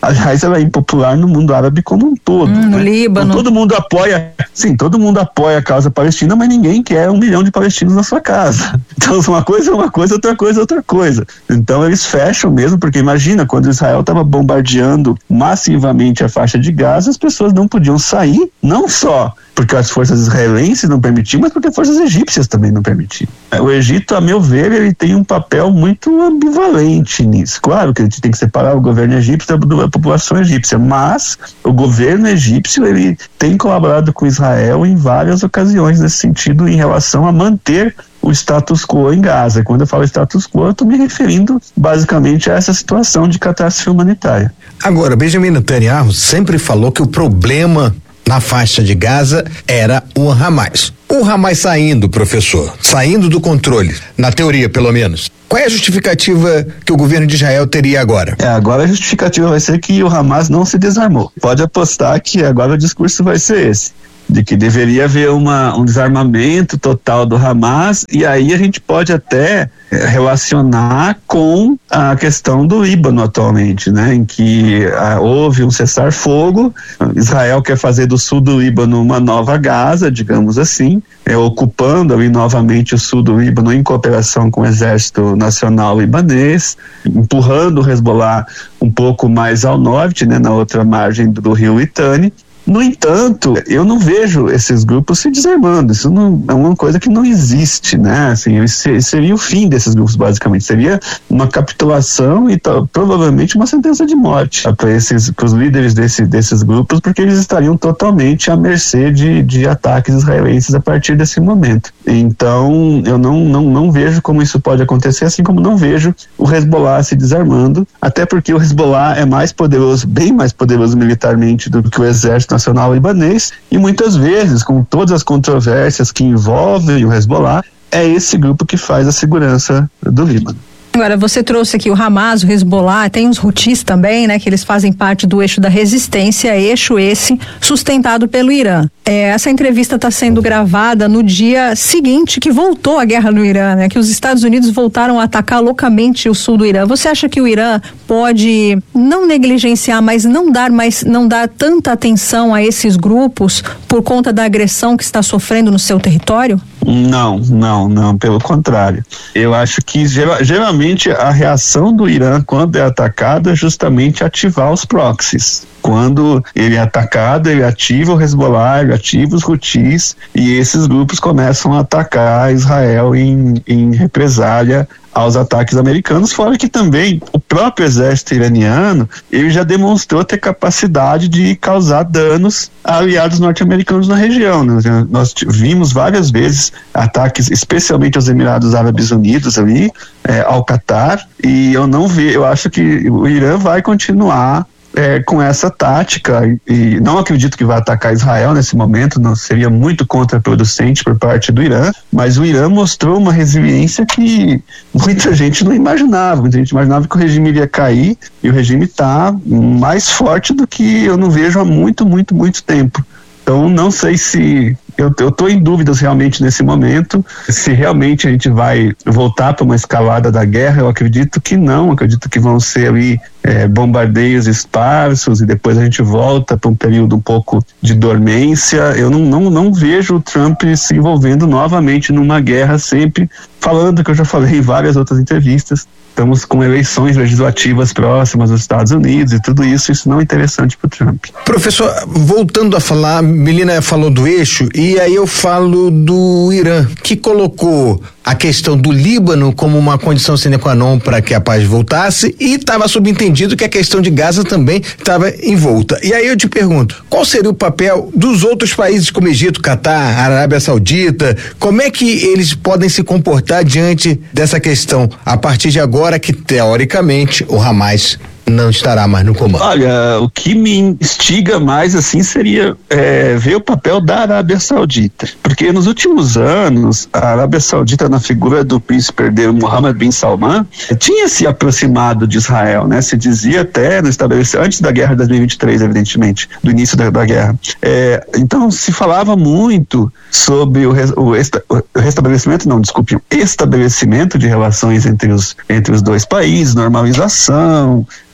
K: Aliás, ela é impopular no mundo árabe como um todo.
I: Hum, no
K: né?
I: Líbano.
K: Então, todo mundo apoia, sim, todo mundo apoia a causa palestina, mas ninguém quer um milhão de palestinos na sua casa. Então, uma coisa é uma coisa, outra coisa é outra coisa. Então, eles fecham mesmo, porque imagina, quando Israel estava bombardeando massivamente a faixa de Gaza, as pessoas não podiam sair, não só porque as forças israelenses não permitiam, mas porque as forças egípcias também não permitiam. O Egito, a meu ver, ele tem um papel muito ambivalente nisso. Claro que a gente tem que separar o governo egípcio da população egípcia, mas o governo egípcio, ele tem colaborado com Israel em várias ocasiões nesse sentido, em relação a manter o status quo em Gaza. Quando eu falo status quo, eu estou me referindo basicamente a essa situação de catástrofe humanitária.
H: Agora, Benjamin Netanyahu sempre falou que o problema na faixa de Gaza era o Hamas. O Hamas saindo, professor, saindo do controle, na teoria pelo menos, qual é a justificativa que o governo de Israel teria agora?
K: É, agora a justificativa vai ser que o Hamas não se desarmou. Pode apostar que agora o discurso vai ser esse, de que deveria haver uma, um desarmamento total do Hamas, e aí a gente pode até relacionar com a questão do Líbano atualmente, né, em que ah, houve um cessar-fogo. Israel quer fazer do sul do Líbano uma nova Gaza, digamos assim, é, ocupando ali novamente o sul do Líbano em cooperação com o Exército Nacional Libanês, empurrando o Hezbollah um pouco mais ao norte, né, na outra margem do, do rio Litani. No entanto, eu não vejo esses grupos se desarmando. Isso não, é uma coisa que não existe, né? Assim, seria o fim desses grupos, basicamente. Seria uma capitulação e tá, provavelmente uma sentença de morte para esses, para os líderes desse, desses grupos, porque eles estariam totalmente à mercê de, de ataques israelenses a partir desse momento. Então, eu não, não, não vejo como isso pode acontecer, assim como não vejo o Hezbollah se desarmando, até porque o Hezbollah é mais poderoso, bem mais poderoso militarmente do que o Exército Nacional Libanês, e muitas vezes, com todas as controvérsias que envolvem o Hezbollah, é esse grupo que faz a segurança do Líbano.
I: Agora, você trouxe aqui o Hamas, o Hezbollah, tem os Houthis também, né, que eles fazem parte do eixo da resistência, eixo esse sustentado pelo Irã. É, essa entrevista está sendo gravada no dia seguinte que voltou a guerra no Irã, né, que os Estados Unidos voltaram a atacar loucamente o sul do Irã. Você acha que o Irã pode não negligenciar, mas não dar mais, não dar tanta atenção a esses grupos por conta da agressão que está sofrendo no seu território?
K: Não, não, não, pelo contrário. Eu acho que geral, geralmente a reação do Irã quando é atacado é justamente ativar os proxies. Quando ele é atacado, ele ativa o Hezbollah, ele ativa os Houthis, e esses grupos começam a atacar Israel em, em represália aos ataques americanos, fora que também o próprio exército iraniano, ele já demonstrou ter capacidade de causar danos a aliados norte-americanos na região, né? Nós vimos várias vezes ataques, especialmente aos Emirados Árabes Unidos ali, é, ao Catar, e eu não vejo, eu acho que o Irã vai continuar É, com essa tática, e, e não acredito que vai atacar Israel nesse momento, não seria muito contraproducente por parte do Irã, mas o Irã mostrou uma resiliência que muita gente não imaginava, muita gente imaginava que o regime iria cair, e o regime está mais forte do que eu não vejo há muito, muito, muito tempo. Então não sei se eu estou em dúvidas realmente nesse momento, se realmente a gente vai voltar para uma escalada da guerra. Eu acredito que não, acredito que vão ser ali é, bombardeios esparsos e depois a gente volta para um período um pouco de dormência. Eu não, não, não vejo o Trump se envolvendo novamente numa guerra, sempre falando que eu já falei em várias outras entrevistas. Estamos com eleições legislativas próximas nos Estados Unidos e tudo isso, isso não é interessante para o Trump.
H: Professor, voltando a falar, Melina falou do eixo, e aí eu falo do Irã, que colocou a questão do Líbano como uma condição sine qua non para que a paz voltasse, e estava subentendido que a questão de Gaza também estava envolta. E aí eu te pergunto, qual seria o papel dos outros países como Egito, Catar, Arábia Saudita? Como é que eles podem se comportar diante dessa questão a partir de agora que, teoricamente, o Hamas não estará mais no comando?
K: Olha, o que me instiga mais assim seria é, ver o papel da Arábia Saudita, porque nos últimos anos a Arábia Saudita, na figura do príncipe herdeiro Mohammed bin Salman, tinha se aproximado de Israel, né? Se dizia até no estabelecimento antes da guerra de dois mil e vinte e três, evidentemente, do início da, da guerra. É, então se falava muito sobre o, o, esta, o restabelecimento, não, desculpe, o estabelecimento de relações entre os, entre os dois países, normalização,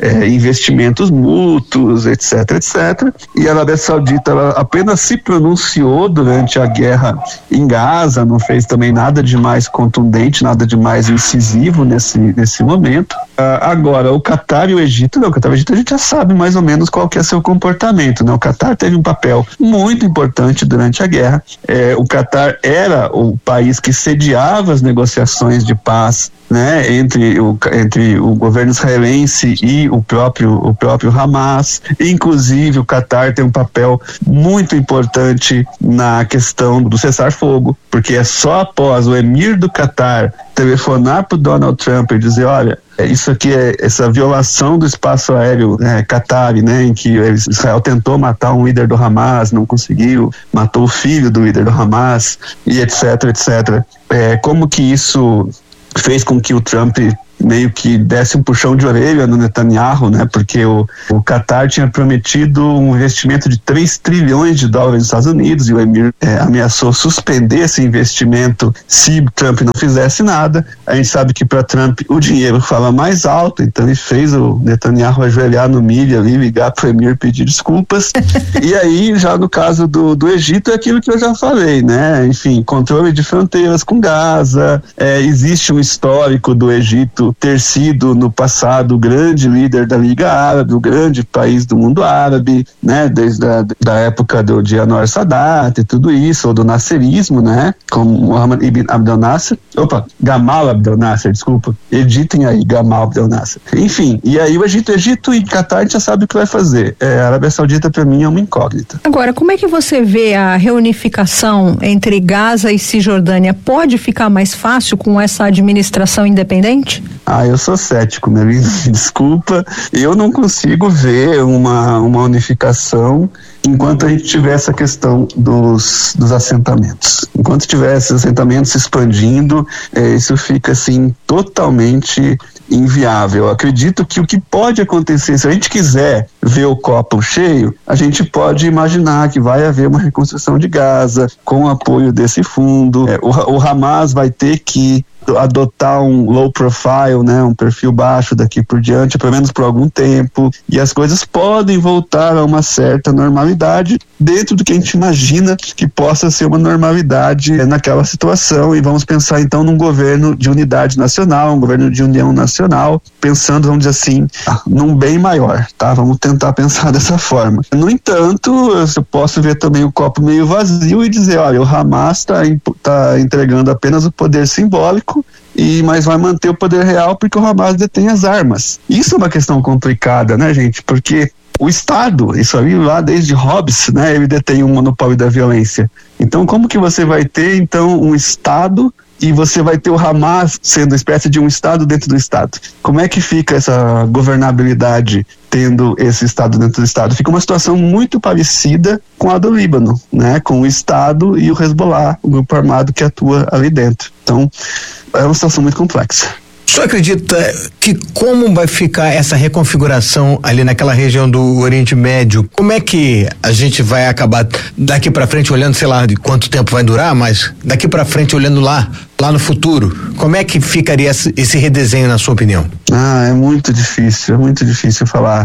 K: é, investimentos mútuos, etc, etcétera. E a Arábia Saudita ela apenas se pronunciou durante a guerra em Gaza, não fez também nada de mais contundente, nada de mais incisivo nesse, nesse momento. Uh, agora, o Catar e o Egito, não, o Catar e o Egito a gente já sabe mais ou menos qual que é seu comportamento, né? O Catar teve um papel muito importante durante a guerra. É, o Catar era o país que sediava as negociações de paz, né, entre o, entre o governo israelense e o próprio, o próprio Hamas. Inclusive, o Catar tem um papel muito importante na questão do cessar-fogo, porque é só após o emir do Catar telefonar para o Donald Trump e dizer, olha, isso aqui é essa violação do espaço aéreo né, Qatari, né, em que Israel tentou matar um líder do Hamas, não conseguiu, matou o filho do líder do Hamas, e etc, etcétera. É, como que isso fez com que o Trump meio que desse um puxão de orelha no Netanyahu, né? Porque o, o Qatar tinha prometido um investimento de três trilhões de dólares nos Estados Unidos e o Emir é, ameaçou suspender esse investimento se Trump não fizesse nada. A gente sabe que para Trump o dinheiro fala mais alto, então ele fez o Netanyahu ajoelhar no milho ali, ligar para o Emir pedir desculpas. E aí, já no caso do, do Egito, é aquilo que eu já falei, né? Enfim, controle de fronteiras com Gaza, é, existe um histórico do Egito ter sido no passado o grande líder da Liga Árabe, o grande país do mundo árabe, né, desde a da época do de Anwar Sadat e tudo isso, ou do nasserismo, né, como Mohammed ibn Abdel Nasser, opa, Gamal Abdel Nasser, desculpa, editem aí, Gamal Abdel Nasser. Enfim, e aí o Egito, Egito e Catar a gente já sabe o que vai fazer. É, a Arábia Saudita para mim é uma incógnita.
I: Agora, como é que você vê a reunificação entre Gaza e Cisjordânia? Pode ficar mais fácil com essa administração independente?
K: Ah, eu sou cético, meu amigo, desculpa, eu não consigo ver uma, uma unificação enquanto a gente tiver essa questão dos, dos assentamentos. Enquanto tiver esses assentamentos se expandindo, é, isso fica assim totalmente inviável. Eu acredito que o que pode acontecer, se a gente quiser ver o copo cheio, a gente pode imaginar que vai haver uma reconstrução de Gaza com o apoio desse fundo. É, o, o Hamas vai ter que adotar um low profile, né, um perfil baixo daqui por diante, pelo menos por algum tempo, e as coisas podem voltar a uma certa normalidade dentro do que a gente imagina que possa ser uma normalidade é, naquela situação. E vamos pensar então num governo de unidade nacional, um governo de união nacional, pensando, vamos dizer assim, num bem maior, tá? Vamos tentar pensar dessa forma. No entanto, eu posso ver também o copo meio vazio e dizer, olha, o Hamas está tá entregando apenas o poder simbólico, e mas vai manter o poder real porque o Hamas detém as armas. Isso é uma questão complicada, né, gente? Porque o Estado, isso aí lá desde Hobbes, né, ele detém um monopólio da violência. Então, como que você vai ter, então, um Estado e você vai ter o Hamas sendo uma espécie de um Estado dentro do Estado? Como é que fica essa governabilidade tendo esse Estado dentro do Estado? Fica uma situação muito parecida com a do Líbano, né? Com o Estado e o Hezbollah, o grupo armado que atua ali dentro. Então, é uma situação muito complexa.
H: O senhor acredita que como vai ficar essa reconfiguração ali naquela região do Oriente Médio? Como é que a gente vai acabar daqui para frente olhando, sei lá, de quanto tempo vai durar, mas daqui para frente olhando lá, lá no futuro, como é que ficaria esse, esse redesenho na sua opinião?
K: Ah, é muito difícil, é muito difícil falar,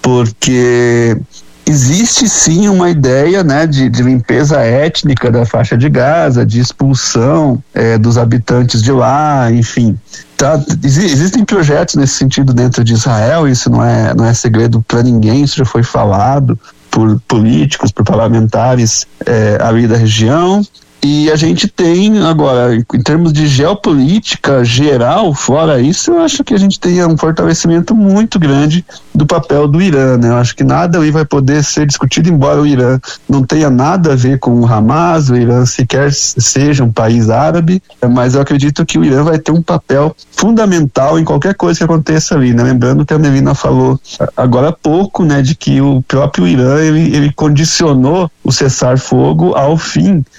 K: porque existe sim uma ideia, né, de, de limpeza étnica da faixa de Gaza, de expulsão é, dos habitantes de lá, enfim. Tá, existem projetos nesse sentido dentro de Israel, isso não é, não é segredo para ninguém, isso já foi falado por políticos, por parlamentares é, ali da região. E a gente tem agora, em termos de geopolítica geral, fora isso, eu acho que a gente tem um fortalecimento muito grande do papel do Irã, né? Eu acho que nada ali vai poder ser discutido, embora o Irã não tenha nada a ver com o Hamas, o Irã sequer seja um país árabe, mas eu acredito que o Irã vai ter um papel fundamental em qualquer coisa que aconteça ali, né? Lembrando que a Melina falou agora há pouco, né, de que o próprio Irã, ele, ele condicionou o cessar-fogo ao fim dos ataques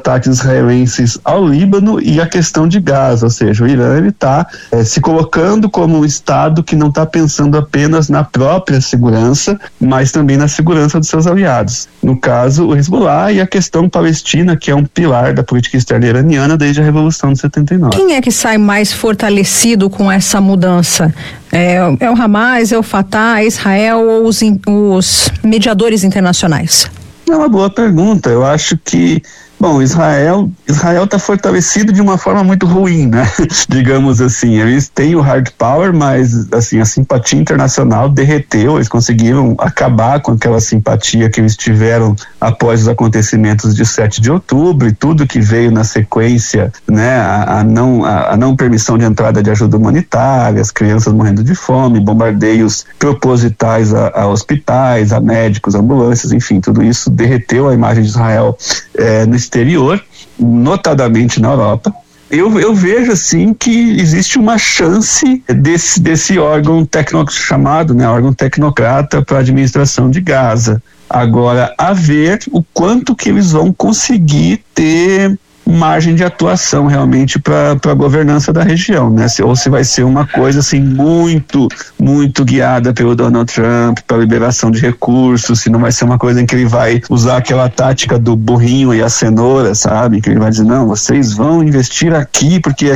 K: ataques israelenses ao Líbano e a questão de Gaza, ou seja, o Irã ele está é, se colocando como um Estado que não está pensando apenas na própria segurança, mas também na segurança dos seus aliados. No caso, o Hezbollah e a questão palestina, que é um pilar da política externa iraniana desde a Revolução de setenta e nove.
I: Quem é que sai mais fortalecido com essa mudança? É, é o Hamas, é o Fatah, é Israel ou os, os mediadores internacionais?
K: É uma boa pergunta. Eu acho que, bom, Israel Israel está fortalecido de uma forma muito ruim, né? Digamos assim, eles têm o hard power, mas assim, a simpatia internacional derreteu, eles conseguiram acabar com aquela simpatia que eles tiveram após os acontecimentos de sete de outubro e tudo que veio na sequência, né? A, a, não, a, a não permissão de entrada de ajuda humanitária, as crianças morrendo de fome, bombardeios propositais a, a hospitais, a médicos, ambulâncias, enfim, tudo isso derreteu a imagem de Israel é, no exterior, notadamente na Europa. Eu, eu vejo assim que existe uma chance desse, desse órgão tecno, chamado, né, órgão tecnocrata para a administração de Gaza. Agora, a ver o quanto que eles vão conseguir ter margem de atuação realmente para a governança da região, né? Se, ou se vai ser uma coisa assim muito, muito guiada pelo Donald Trump, para liberação de recursos, se não vai ser uma coisa em que ele vai usar aquela tática do burrinho e a cenoura, sabe? Que ele vai dizer, não, vocês vão investir aqui porque